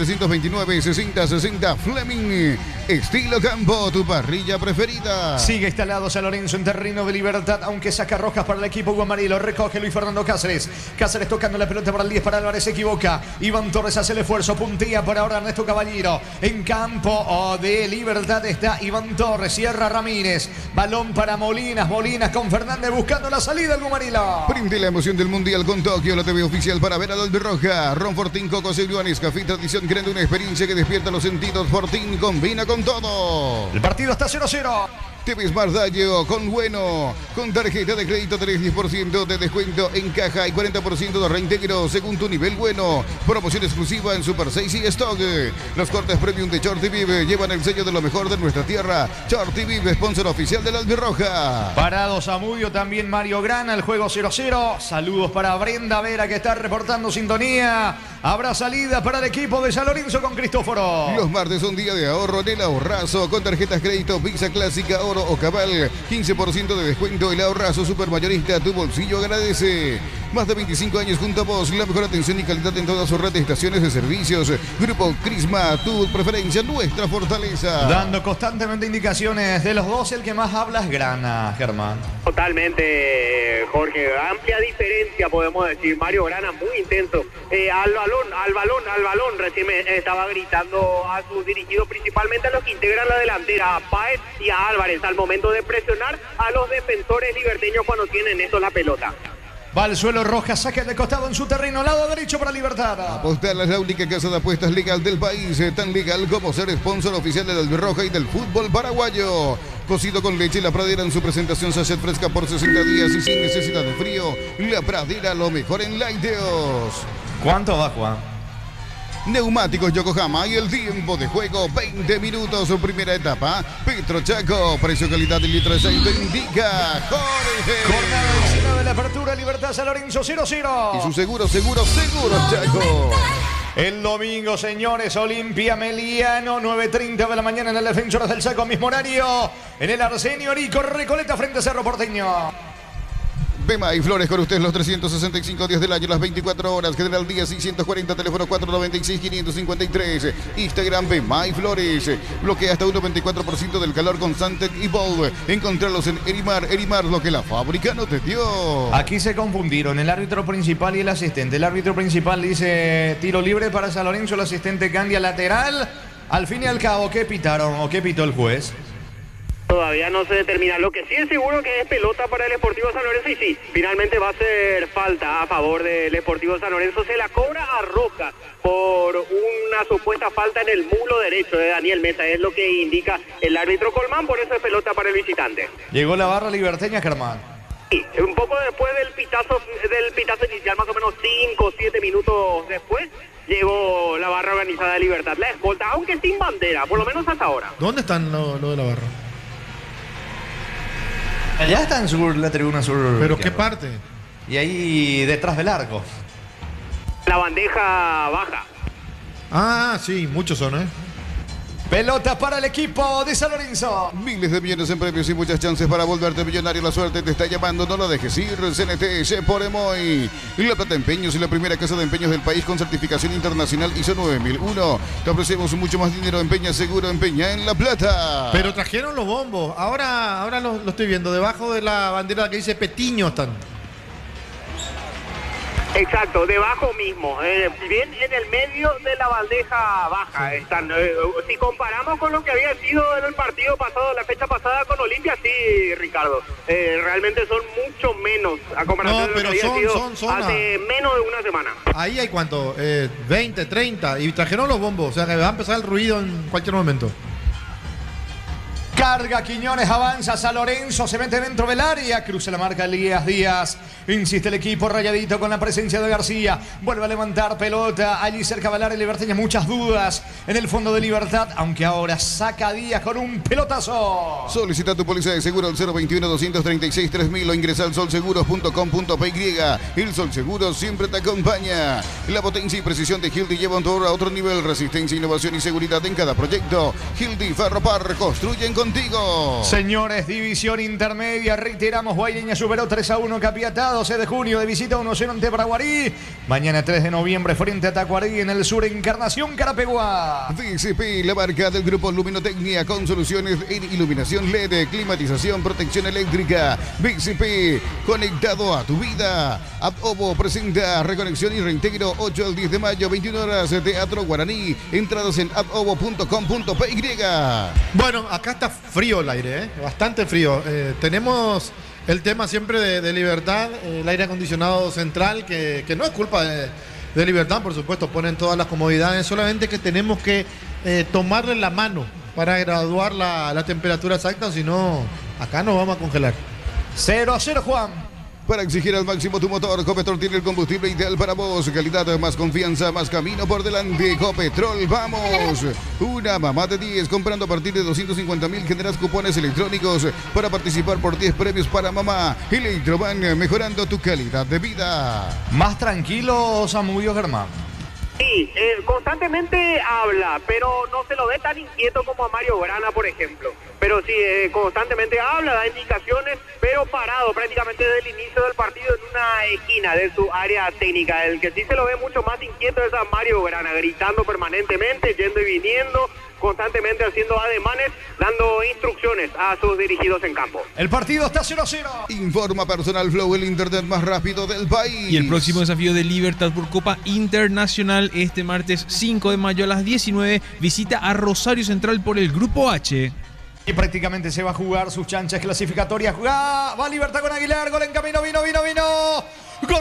729-6060. Fleming, estilo campo, tu parrilla preferida. Sigue instalado San Lorenzo en terreno de Libertad, aunque saca rojas para el equipo Guamarilo. Recoge Luis Fernando Cáceres. Cáceres tocando la pelota para el 10 para Álvarez, se equivoca. Iván Torres hace el esfuerzo, puntía por ahora Ernesto Caballero. En campo de Libertad está Iván Torres, cierra Ramírez. Balón para Molinas, Molinas con Fernández buscando la salida del Guamarilo. Prende la emoción del Mundial con Tokio, la TV oficial para ver a Albirroja. Ron Fortín, Coco Seguruanes, Café Tradición, creando una experiencia que despierta los sentidos. Fortín combina con todo. El partido está 0-0. TV Smart Dayo con bueno. Con tarjeta de crédito tenés 10% de descuento en caja y 40% de reintegro según tu nivel bueno. Promoción exclusiva en Super 6 y Stock. Los cortes premium de Shorty Vive llevan el sello de lo mejor de nuestra tierra. Shorty Vive, sponsor oficial del Albirroja. Parado Zamudio, también Mario Grana, el juego 0-0. Saludos para Brenda Vera que está reportando sintonía. Habrá salida para el equipo de San Lorenzo con Cristóforo. Los martes son día de ahorro en el Ahorrazo con tarjetas crédito Visa Clásica, Oro o Cabal. 15% de descuento. El Ahorrazo Supermayorista, tu bolsillo agradece. Más de 25 años junto a vos. La mejor atención y calidad en todas sus redes de estaciones de servicios. Grupo Crisma, tu preferencia, nuestra fortaleza. Dando constantemente indicaciones de los dos, el que más habla es Grana, Germán. Totalmente, Jorge. Amplia diferencia, podemos decir. Mario Grana, muy intenso. Al balón. Recién me estaba gritando a sus dirigidos, principalmente a los que integran la delantera, a Páez y a Álvarez, al momento de presionar a los defensores liberteños cuando tienen esto la pelota. Va al suelo Rojas, saque de costado en su terreno, lado derecho para Libertad. Apostar es la única casa de apuestas legal del país, tan legal como ser sponsor oficial del Albirroja y del fútbol paraguayo. Cocido con leche La Pradera en su presentación sachet fresca por 60 días y sin necesidad de frío. La Pradera, lo mejor en lácteos. ¿Cuánto va, Juan? Neumáticos Yokohama y el tiempo de juego 20 minutos, su primera etapa. Petro Chaco, precio calidad de litro de aceite indica Jorge. Jornada 19 de la apertura, Libertad San Lorenzo 0-0. Y su seguro Chaco. El domingo, señores, Olimpia Meliano, 9:30 de la mañana en el Defensores del Chaco, mismo horario. En el Arsenio Rico, Recoleta frente a Cerro Porteño. Bema y Flores con ustedes los 365 días del año, las 24 horas. General Día 640, teléfono 496-553. Instagram Bema y Flores. Bloquea hasta un 94% del calor con Santec y Volve. Encontrarlos en Erimar. Erimar, lo que la fábrica no te dio. Aquí se confundieron el árbitro principal y el asistente. El árbitro principal dice tiro libre para San Lorenzo. El asistente cambia lateral. Al fin y al cabo, ¿qué pitaron o qué pitó el juez? Todavía no se determina. Lo que sí es seguro que es pelota para el Sportivo San Lorenzo y sí, finalmente va a ser falta a favor del Sportivo San Lorenzo. Se la cobra a Roja por una supuesta falta en el muslo derecho de Daniel Mesa. Es lo que indica el árbitro Colmán, por eso es pelota para el visitante. Llegó la barra liberteña, Germán. Sí, un poco después del pitazo inicial, más o menos 5 o 7 minutos después, llegó la barra organizada de Libertad. La escolta, aunque sin bandera, por lo menos hasta ahora. ¿Dónde están lo de la barra? Allá está en la tribuna sur. ¿Pero qué parte? Y ahí detrás del arco. La bandeja baja. Ah, sí, muchos son, ¿eh? Pelota para el equipo de San Lorenzo. Miles de millones en premios y muchas chances para volverte millonario. La suerte te está llamando, no lo dejes ir. CNT por Emoy. La Plata Empeños y la primera casa de empeños del país con certificación internacional ISO 9001. Te ofrecemos mucho más dinero. Empeña seguro, empeña en La Plata. Pero trajeron los bombos. Ahora lo estoy viendo. Debajo de la bandera que dice Petiño están. Exacto, debajo mismo, bien en el medio de la bandeja baja están. Si comparamos con lo que había sido en el partido pasado, la fecha pasada con Olimpia, sí, Ricardo, realmente son mucho menos a comparación de lo que había sido hace menos de una semana. Ahí hay cuánto, 20, 30, y trajeron los bombos, o sea que va a empezar el ruido en cualquier momento. Carga Quiñones, avanza San Lorenzo, se mete dentro del área, cruza la marca Elías Díaz. Insiste el equipo rayadito con la presencia de García. Vuelve a levantar pelota allí cerca del área liberteña. Muchas dudas en el fondo de Libertad, aunque ahora saca Díaz con un pelotazo. Solicita tu póliza de seguro al 021-236-3000 o ingresa al solseguros.com.py. El Sol Seguros siempre te acompaña. La potencia y precisión de Hildy lleva a otro nivel. Resistencia, innovación y seguridad en cada proyecto. Hildy Ferropar, construyen contigo. Señores, división intermedia, reiteramos, Guaireña superó 3-1 Capiatá, 12 de junio de visita 1-0 ante Paraguarí. Mañana 3 de noviembre frente a Tacuarí en el sur, Encarnación, Carapeguá. DCP, la marca del grupo Luminotecnia con soluciones en iluminación LED, climatización, protección eléctrica. DCP, conectado a tu vida. Abobo presenta reconexión y reintegro 8 al 10 de mayo, 21 horas, Teatro Guaraní. Entradas en abobo.com.py. Bueno, acá está frío el aire, bastante frío. Tenemos el tema siempre de Libertad, el aire acondicionado central, que no es culpa de Libertad, por supuesto, ponen todas las comodidades, solamente que tenemos que tomarle la mano para graduar la temperatura exacta, si no, acá nos vamos a congelar. 0-0, Juan. Para exigir al máximo tu motor, Copetrol tiene el combustible ideal para vos. Calidad, más confianza, más camino por delante. Copetrol, vamos. Una mamá de 10. Comprando a partir de 250.000 generas cupones electrónicos para participar por 10 premios para mamá. Electroban, mejorando tu calidad de vida. Más tranquilo, Samudio Germán. Sí, constantemente habla, pero no se lo ve tan inquieto como a Mario Grana, por ejemplo. Pero sí, constantemente habla, da indicaciones, pero parado prácticamente desde el inicio del partido en una esquina de su área técnica. El que sí se lo ve mucho más inquieto es a Mario Grana, gritando permanentemente, yendo y viniendo, constantemente haciendo ademanes, dando instrucciones a sus dirigidos en campo. El partido está 0-0. Informa Personal Flow, el internet más rápido del país. Y el próximo desafío de Libertad por Copa Internacional este martes 5 de mayo a las 19, visita a Rosario Central por el Grupo H. Y prácticamente se va a jugar sus chances clasificatorias. Va Libertad con Aguilar, gol en camino, vino. Gol.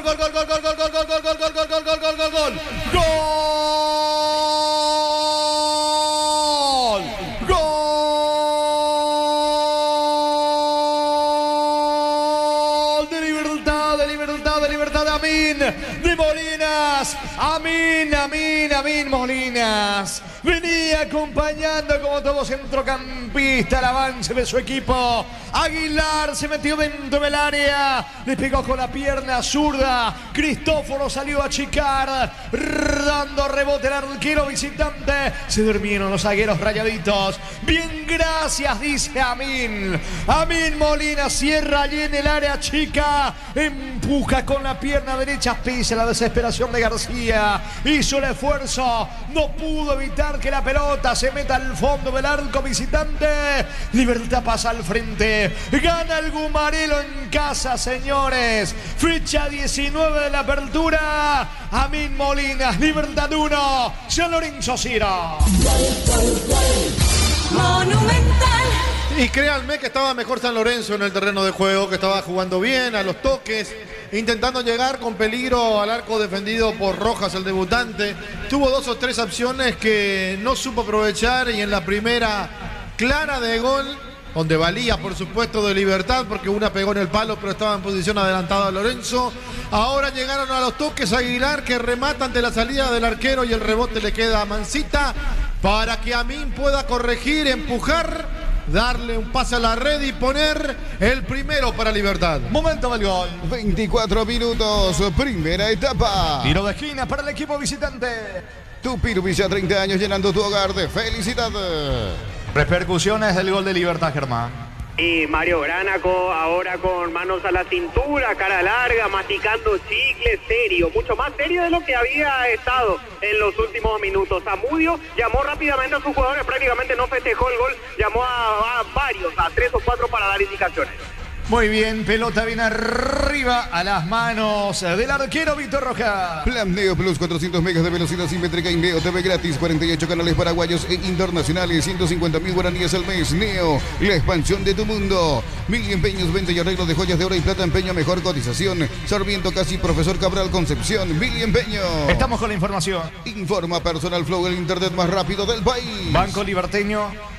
De Libertad de Amin, de Molinas. Amin Molinas. Venía acompañando como todo centrocampista el avance de su equipo. Aguilar se metió dentro del área, le pegó con la pierna zurda. Cristóforo salió a achicar, dando rebote al arquero visitante. Se durmieron los zagueros rayaditos. Bien, gracias, dice Amin. Amin Molina cierra allí en el área chica, empuja con la pierna derecha, pisa la desesperación de García. Hizo el esfuerzo, no pudo evitar que la pelota se meta al fondo del arco visitante. Libertad pasa al frente, gana el Gumarelo en casa, señores. Fecha 19 de la apertura. Amin Molinas, Libertad 1, San Lorenzo 0. Monumental. Y créanme que estaba mejor San Lorenzo en el terreno de juego, que estaba jugando bien a los toques, intentando llegar con peligro al arco defendido por Rojas, el debutante. Tuvo 2 o 3 opciones que no supo aprovechar, y en la primera clara de gol, donde valía por supuesto de Libertad, porque una pegó en el palo pero estaba en posición adelantada Lorenzo. Ahora llegaron a los toques Aguilar, que remata ante la salida del arquero y el rebote le queda a Mancita para que Amin pueda corregir, empujar, darle un pase a la red y poner el primero para Libertad. Momento del gol. 24 minutos, primera etapa. Tiro de esquina para el equipo visitante. Tupirupilla, 30 años llenando tu hogar de felicidad. Repercusiones del gol de Libertad, Germán. Y Mario Granaco ahora con manos a la cintura, cara larga, masticando chicle, serio, mucho más serio de lo que había estado en los últimos minutos. Zamudio llamó rápidamente a sus jugadores, prácticamente no festejó el gol, llamó a varios, a 3 o 4 para dar indicaciones. Muy bien, pelota viene arriba a las manos del arquero Víctor Rojas. Plan Neo Plus, 400 megas de velocidad simétrica y Neo TV gratis, 48 canales paraguayos e internacionales, 150.000 guaraníes al mes. Neo, la expansión de tu mundo. Mil empeños, venta y arreglo de joyas de oro y plata, empeño, mejor cotización. Sarmiento Casi, Profesor Cabral, Concepción, Mil empeño. Estamos con la información. Informa Personal Flow, el internet más rápido del país. Banco Liberteño.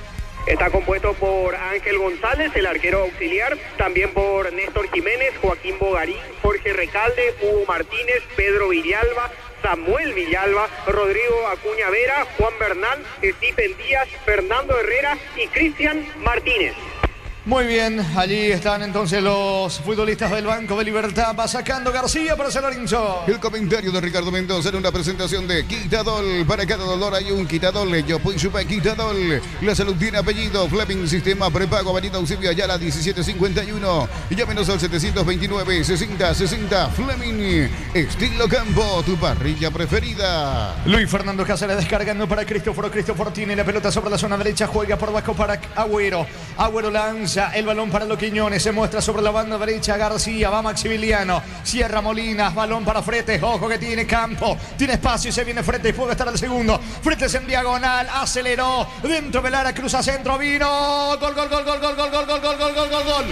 Está compuesto por Ángel González, el arquero auxiliar, también por Néstor Jiménez, Joaquín Bogarín, Jorge Recalde, Hugo Martínez, Pedro Villalba, Samuel Villalba, Rodrigo Acuña Vera, Juan Bernal, Stephen Díaz, Fernando Herrera y Cristian Martínez. Muy bien, allí están entonces los futbolistas del Banco de Libertad. Va sacando García para San Lorenzo. El comentario de Ricardo Mendoza en una presentación de Quitadol. Para cada dolor hay un Quitadol. Yo pues supe Quitadol. La salud tiene apellido. Fleming Sistema Prepago. Avenida Eusebio Ayala 1751. Llámenos al 729-60-60. Fleming Estilo Campo. Tu parrilla preferida. Luis Fernando Cáceres descargando para Cristóforo. Cristóforo tiene la pelota sobre la zona derecha. Juega por abajo para Agüero. Agüero lanza el balón para los Quiñones, se muestra sobre la banda derecha García, va Maximiliano, cierra Molinas, balón para Fretes, ojo que tiene campo, tiene espacio y se viene Fretes, puede estar el segundo, Fretes en diagonal, aceleró, dentro del área, cruza centro, vino, gol, gol, gol, gol, gol, gol, gol, gol, gol, gol, gol, gol, gol,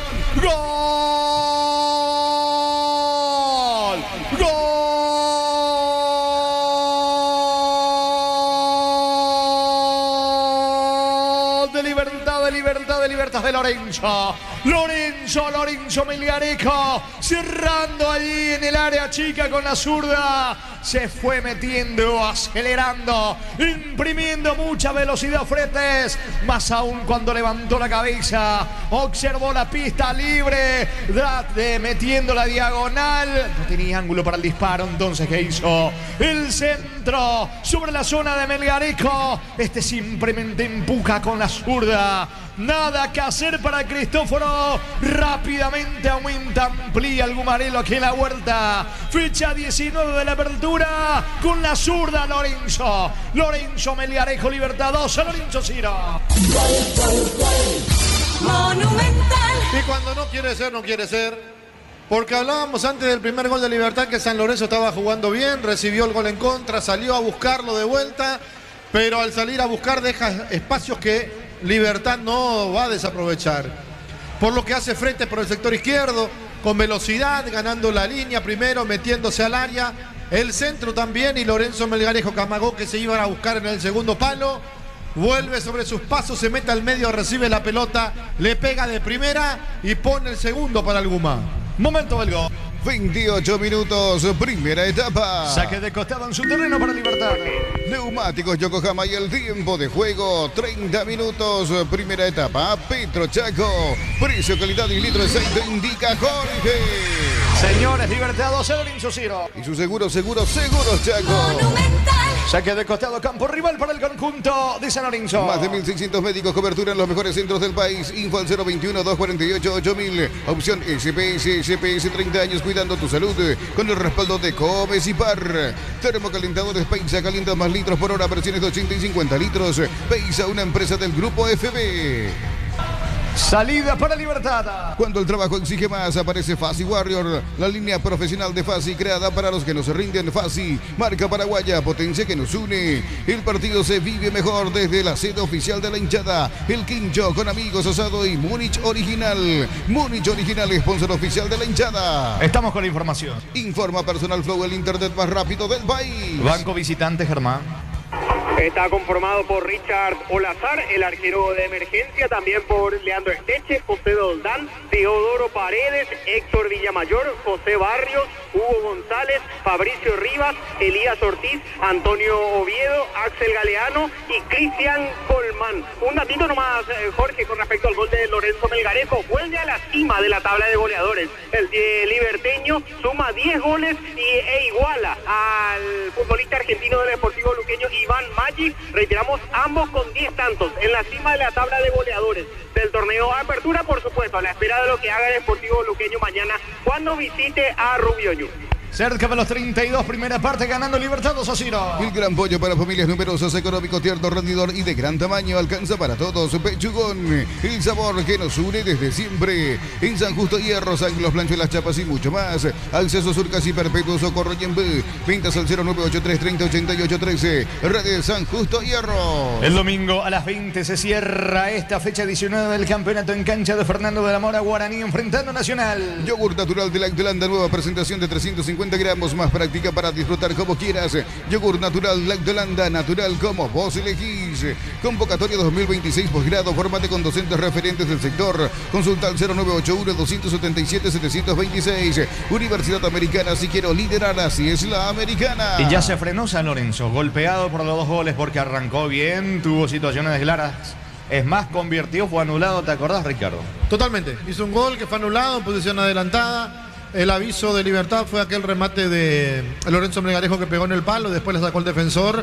gol, gol. Libertad de Lorenzo Melgarejo, cerrando allí en el área chica con la zurda, se fue metiendo, acelerando, imprimiendo mucha velocidad Fretes, más aún cuando levantó la cabeza, observó la pista libre, metiendo la diagonal, no tenía ángulo para el disparo, entonces ¿qué hizo? El centro sobre la zona de Melgarejo, simplemente empuja con la zurda. Nada que hacer para Cristóforo. Rápidamente aumenta, amplía el Gumarelo aquí en la vuelta. Fecha 19 de la apertura. Con la zurda Lorenzo. Lorenzo Melgarejo, Libertad 2, Lorenzo Ciro. Monumental. Y cuando no quiere ser, no quiere ser. Porque hablábamos antes del primer gol de Libertad que San Lorenzo estaba jugando bien, recibió el gol en contra, salió a buscarlo de vuelta, pero al salir a buscar deja espacios que Libertad no va a desaprovechar. Por lo que hace frente por el sector izquierdo, con velocidad, ganando la línea primero, metiéndose al área. El centro también y Lorenzo Melgarejo Camagó que se iban a buscar en el segundo palo. Vuelve sobre sus pasos, se mete al medio, recibe la pelota, le pega de primera y pone el segundo para el Guma. Momento del gol. 28 minutos, primera etapa. Saque de costado en su terreno para Libertad. Neumáticos Yokohama y el tiempo de juego, 30 minutos, primera etapa. Petro Chaco, precio, calidad y litro de aceite indica Jorge. Señores, Libertad 2, Lorenzo Ciro. Y su seguros Chaco. Monumental. Saque de costado, campo rival para el conjunto de San Lorenzo. Más de 1.600 médicos, cobertura en los mejores centros del país. Info al 021-248-8000. Opción SPS 30 años cuidando tu salud con el respaldo de Comes y Par. Termocalentadores Peisa, calienta más litros por hora, versiones de 80 y 50 litros. Peisa, una empresa del grupo FB. Salida para Libertad. Cuando el trabajo exige más, aparece Fasi Warrior, la línea profesional de Fasi creada para los que no se rinden. Fasi, marca paraguaya, potencia que nos une. El partido se vive mejor desde la sede oficial de la hinchada. El Quincho con amigos, asado y Múnich Original. Múnich Original, sponsor oficial de la hinchada. Estamos con la información. Informa Personal Flow, el internet más rápido del país. Banco Visitante, Germán. Está conformado por Richard Olazar, el arquero de emergencia, también por Leandro Esteche, José Doldán, Teodoro Paredes, Héctor Villamayor, José Barrios, Hugo González, Fabricio Rivas, Elías Ortiz, Antonio Oviedo, Axel Galeano y Cristian Colmán. Un datito nomás, Jorge, con respecto al gol de Lorenzo Melgarejo. Vuelve a la cima de la tabla de goleadores. El liberteño suma 10 goles e iguala al futbolista argentino del Deportivo Luqueño, Iván Maggi. Reiteramos, ambos con 10 tantos en la cima de la tabla de goleadores del torneo de apertura, por supuesto, a la espera de lo que haga el Deportivo Luqueño mañana cuando visite a Rubio Ñu. Cerca de los 32, primera parte ganando Libertad 2 a 0. El gran pollo para familias numerosas, económico, tierno, rendidor y de gran tamaño. Alcanza para todos. Pechugón, el sabor que nos une desde siempre. En San Justo Hierro, San Los Blanchos, Las Chapas y mucho más. Acceso Surcas y Perpetuo Socorro y en B. Ventas al 0983 3088 13. Redes San Justo Hierro. El domingo a las 20 se cierra esta fecha 19 del campeonato en cancha de Fernando de la Mora, Guaraní enfrentando a Nacional. Yogur natural de la Irlanda, nueva presentación de 350 250 gramos, más práctica para disfrutar como quieras. Yogur natural Lactolanda, natural como vos elegís. Convocatoria 2026 posgrado, fórmate con docentes referentes del sector. Consulta al 0981-277-726. Universidad Americana, si quiero liderar, así es la americana. Y ya se frenó San Lorenzo, golpeado por los 2 goles porque arrancó bien, tuvo situaciones claras. Es más, convirtió, fue anulado, ¿te acordás, Ricardo? Totalmente. Hizo un gol que fue anulado en posición adelantada. El aviso de Libertad fue aquel remate de Lorenzo Melgarejo que pegó en el palo, después le sacó el defensor.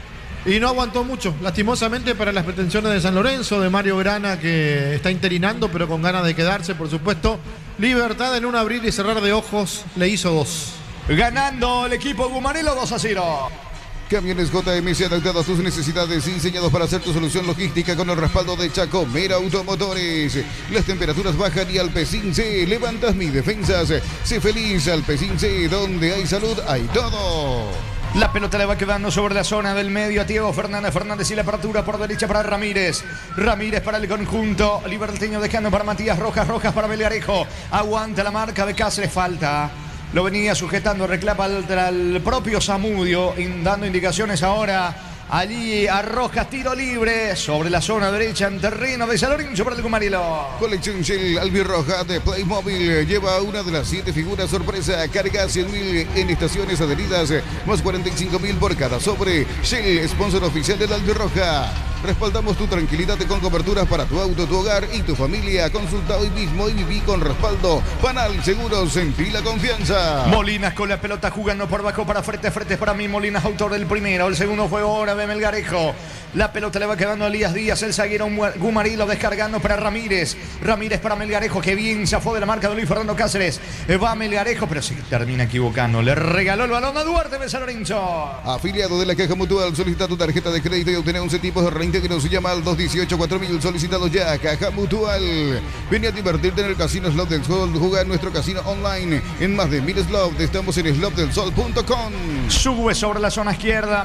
Y no aguantó mucho, lastimosamente, para las pretensiones de San Lorenzo, de Mario Grana, que está interinando, pero con ganas de quedarse, por supuesto. Libertad, en un abrir y cerrar de ojos, le hizo 2. Ganando el equipo Gumarelo 2-0. Camiones JMC adaptados a tus necesidades, diseñados para hacer tu solución logística con el respaldo de Chacomera Automotores. Las temperaturas bajan y Alpecin C, levantas mis defensas. Sé feliz, Alpecin C, donde hay salud, hay todo. La pelota le va quedando sobre la zona del medio a Diego Fernández. Fernández y la apertura por derecha para Ramírez. Ramírez para el conjunto liberteño, dejando para Matías Rojas. Rojas para Melgarejo. Aguanta la marca de Cáceres, falta. Lo venía sujetando, reclama al propio Zamudio, dando indicaciones ahora. Allí a Rojas, tiro libre sobre la zona derecha en terreno de San Lorenzo para el Gumarelo. Colección Shell Albirroja de Playmobil lleva una de las 7 figuras sorpresa. Carga 100.000 en estaciones adheridas, más 45.000 por cada sobre. Shell, sponsor oficial del Albirroja. Respaldamos tu tranquilidad con coberturas para tu auto, tu hogar y tu familia. Consulta hoy mismo y viví con respaldo. Panal Seguros, sentí la confianza. Molinas con la pelota jugando por bajo para frente para mí. Molinas, autor del primero. El segundo fue ahora de Melgarejo. La pelota le va quedando a Elías Díaz, el zaguero Gumarilo, descargando para Ramírez. Ramírez para Melgarejo, que bien se fue de la marca de Luis Fernando Cáceres. Va Melgarejo, pero se termina equivocando. Le regaló el balón a Duarte de San Lorenzo. Afiliado de la Caja Mutual, solicita tu tarjeta de crédito y obtener 11 tipos de reintegro. Se llama al 218-4000, solicitados ya. Caja Mutual. Vení a divertirte en el Casino Slot del Sol. Juega en nuestro casino online en más de 1000 slots. Estamos en slotdelsol.com. Sube sobre la zona izquierda,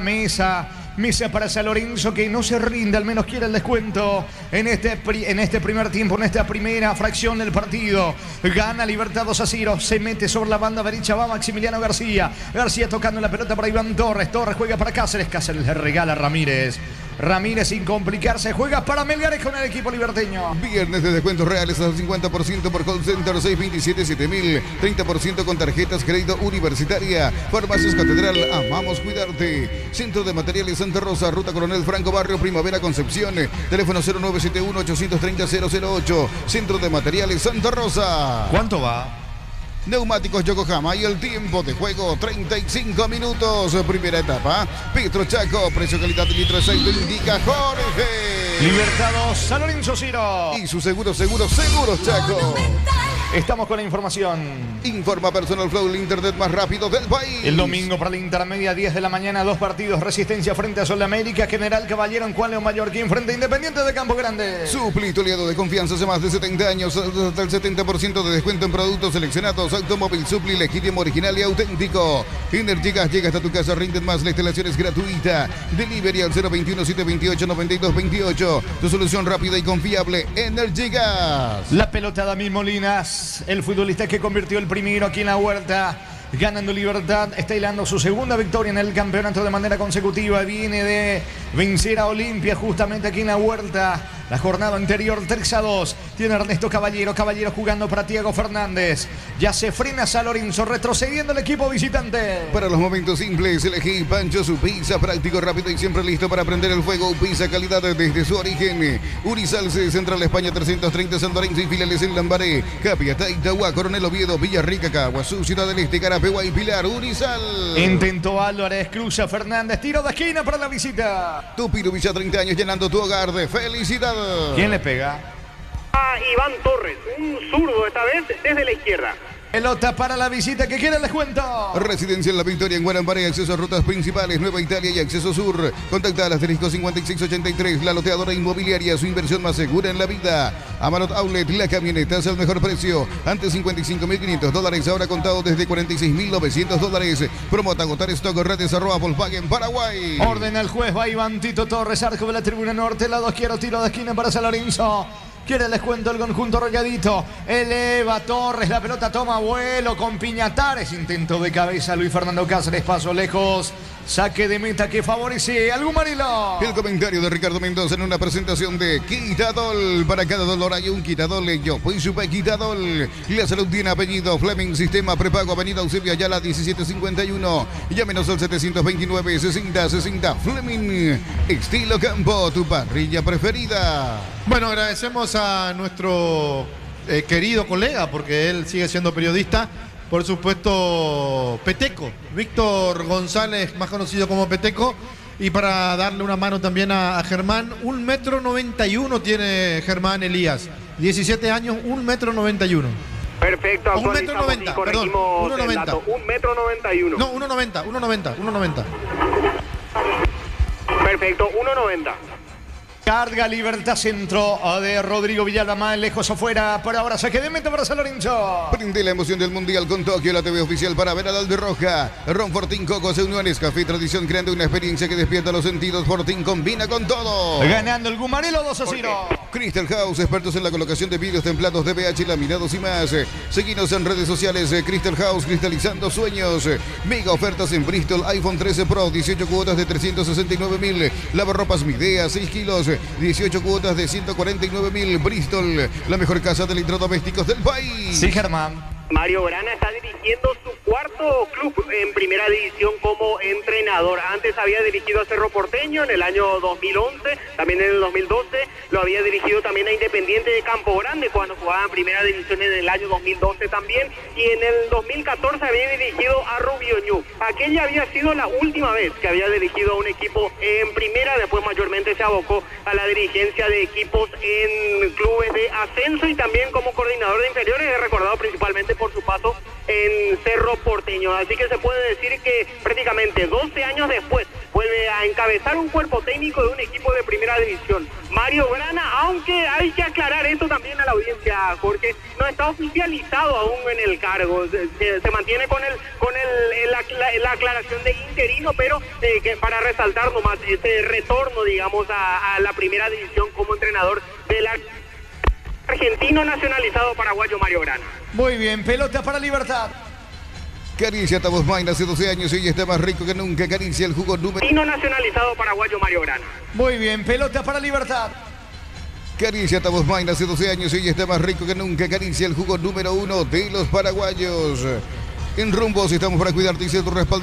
Mesa para San Lorenzo, que no se rinde, al menos quiere el descuento en este primer tiempo, en esta primera fracción del partido. Gana Libertad 2-0, se mete sobre la banda derecha, va Maximiliano García. García tocando la pelota para Iván Torres. Torres juega para Cáceres. Cáceres le regala a Ramírez. Ramírez, sin complicarse, juega para Melgarejo con el equipo liberteño. Viernes de descuentos reales al 50% por call center 627-7000, 30% con tarjetas crédito universitaria. Farmacias Catedral, amamos cuidarte. Centro de Materiales Santa Rosa, Ruta Coronel Franco, Barrio Primavera, Concepción. Teléfono 0971-830-008. Centro de Materiales Santa Rosa. ¿Cuánto va? Neumáticos Yokohama y el tiempo de juego 35 minutos. Primera etapa. Petro Chaco, precio calidad de litro de aceite, indica Jorge. Libertad 2, San Lorenzo 0. Y su seguros Chaco. Estamos con la información. Informa Personal Flow, el internet más rápido del país. El domingo para la Intermedia, 10 de la mañana, 2 partidos. Resistencia frente a Sol de América, General Caballero en Juan León Mallorquín frente a Independiente de Campo Grande. Suplito aliado de confianza hace más de 70 años. Hasta el 70% de descuento en productos seleccionados. Automóvil Supli, legítimo, original y auténtico. Energigas llega hasta tu casa, rinden más. La instalación es gratuita. Delivery al 021-728-9228. Tu solución rápida y confiable. Energigas. La pelota de David Molinas, el futbolista que convirtió el primero aquí en la Huerta. Ganando Libertad, está hilando su segunda victoria en el campeonato de manera consecutiva. Viene de vencer a Olimpia justamente aquí en la Huerta. La jornada anterior 3-2. Tiene Ernesto Caballero. Caballero jugando para Tiago Fernández. Ya se frena San Lorenzo, retrocediendo el equipo visitante. Para los momentos simples, elegí Pancho, su pizza, práctico, rápido y siempre listo para prender el fuego. Pizza calidad desde su origen. Urisalce, Central España 330, San Lorenzo y filiales en Lambaré, Capiatá, Itagua, Coronel Oviedo, Villarrica, Caguazú, Ciudad del Este, Carapegua y Pilar. Urizal. Intentó Álvarez, cruza Fernández, tiro de esquina para la visita. Tupiru Villa, 30 años llenando tu hogar de felicidad. ¿Quién le pega? A Iván Torres, un zurdo esta vez desde la izquierda. Pelota para la visita que quiere el descuento. Residencial La Victoria en Guanambaré, acceso a rutas principales, Nueva Italia y acceso sur. Contacta al asterisco 5683, la loteadora inmobiliaria, su inversión más segura en la vida. Amarot Outlet, la camioneta es al mejor precio. Antes $55.500, ahora contado desde $46.900. Promo hasta agotar stock, redes @ Volkswagen Paraguay. Ordena el juez, va Iván Tito Torres, arco de la tribuna norte, lado izquierdo, tiro de esquina para San Lorenzo. Quiere el descuento el conjunto Rayadito. Eleva Torres, la pelota toma vuelo con Piñatares. Intento de cabeza Luis Fernando Cáceres, paso lejos. Saque de meta que favorece al Gumarilo. El comentario de Ricardo Mendoza en una presentación de Quitadol. Para cada dolor hay un Quitadol. Yo fui Super Quitadol. La salud tiene apellido. Fleming, sistema prepago, avenida Eusebio Ayala 1751. Llámenos al 729-60-60. Fleming, estilo campo, tu parrilla preferida. Bueno, agradecemos a nuestro querido colega, porque él sigue siendo periodista. Por supuesto, Peteco, Víctor González, más conocido como Peteco. Y para darle una mano también a Germán, 1,91 m tiene Germán Elías. 17 años, 1,91 m. Perfecto, actualizamos 1,90 m, y corregimos perdón, el dato. 1,91 m. No, 1,90 m. Perfecto, 1,90 m. Carga Libertad Centro de Rodrigo Villalba, más lejos afuera. Por ahora saque de meta para San Lorenzo. Prende la emoción del Mundial con Tokio, la TV oficial para ver a Alde Roja. Ron Fortín, Coco, se unió a Nescafé Tradición, creando una experiencia que despierta los sentidos. Fortín combina con todo. Ganando el Gumarelo 2-0. Crystal House, expertos en la colocación de vidrios templados de pH, laminados y más. Seguinos en redes sociales. Crystal House, cristalizando sueños. Mega ofertas en Bristol, iPhone 13 Pro, 18 cuotas de 369.000. Lavarropas Midea, 6 kilos, 18 cuotas de 149.000. Bristol, la mejor casa de electrodomésticos del país. Sí, Germán. Mario Grana está dirigiendo su cuarto club en primera división como entrenador. Antes había dirigido a Cerro Porteño en el año 2011, también en el 2012 lo había dirigido también a Independiente de Campo Grande cuando jugaba en primera división en el año 2012 también, y en el 2014 había dirigido a Rubio Ñu. Aquella había sido la última vez que había dirigido a un equipo en primera, después mayormente se abocó a la dirigencia de equipos en clubes de ascenso y también como coordinador de inferiores, he recordado principalmente por su paso en Cerro Porteño. Así que se puede decir que prácticamente 12 años después vuelve a encabezar un cuerpo técnico de un equipo de primera división. Mario Grana, aunque hay que aclarar esto también a la audiencia, Jorge, no está oficializado aún en el cargo. Se mantiene con la aclaración de interino, pero que para resaltar nomás ese retorno, digamos, a la primera división como entrenador del argentino nacionalizado paraguayo Mario Grana. Muy bien, pelota para Libertad. Caricia Tabos Main hace 12 años y ella está más rico que nunca. Caricia el jugo número... Argentino nacionalizado paraguayo Mario Grana. Muy bien, pelota para Libertad. Caricia Tabos Main hace 12 años y ella está más rico que nunca. Caricia el jugo número 1 de los paraguayos. En Rumbos estamos para cuidarte y ser tu respaldo.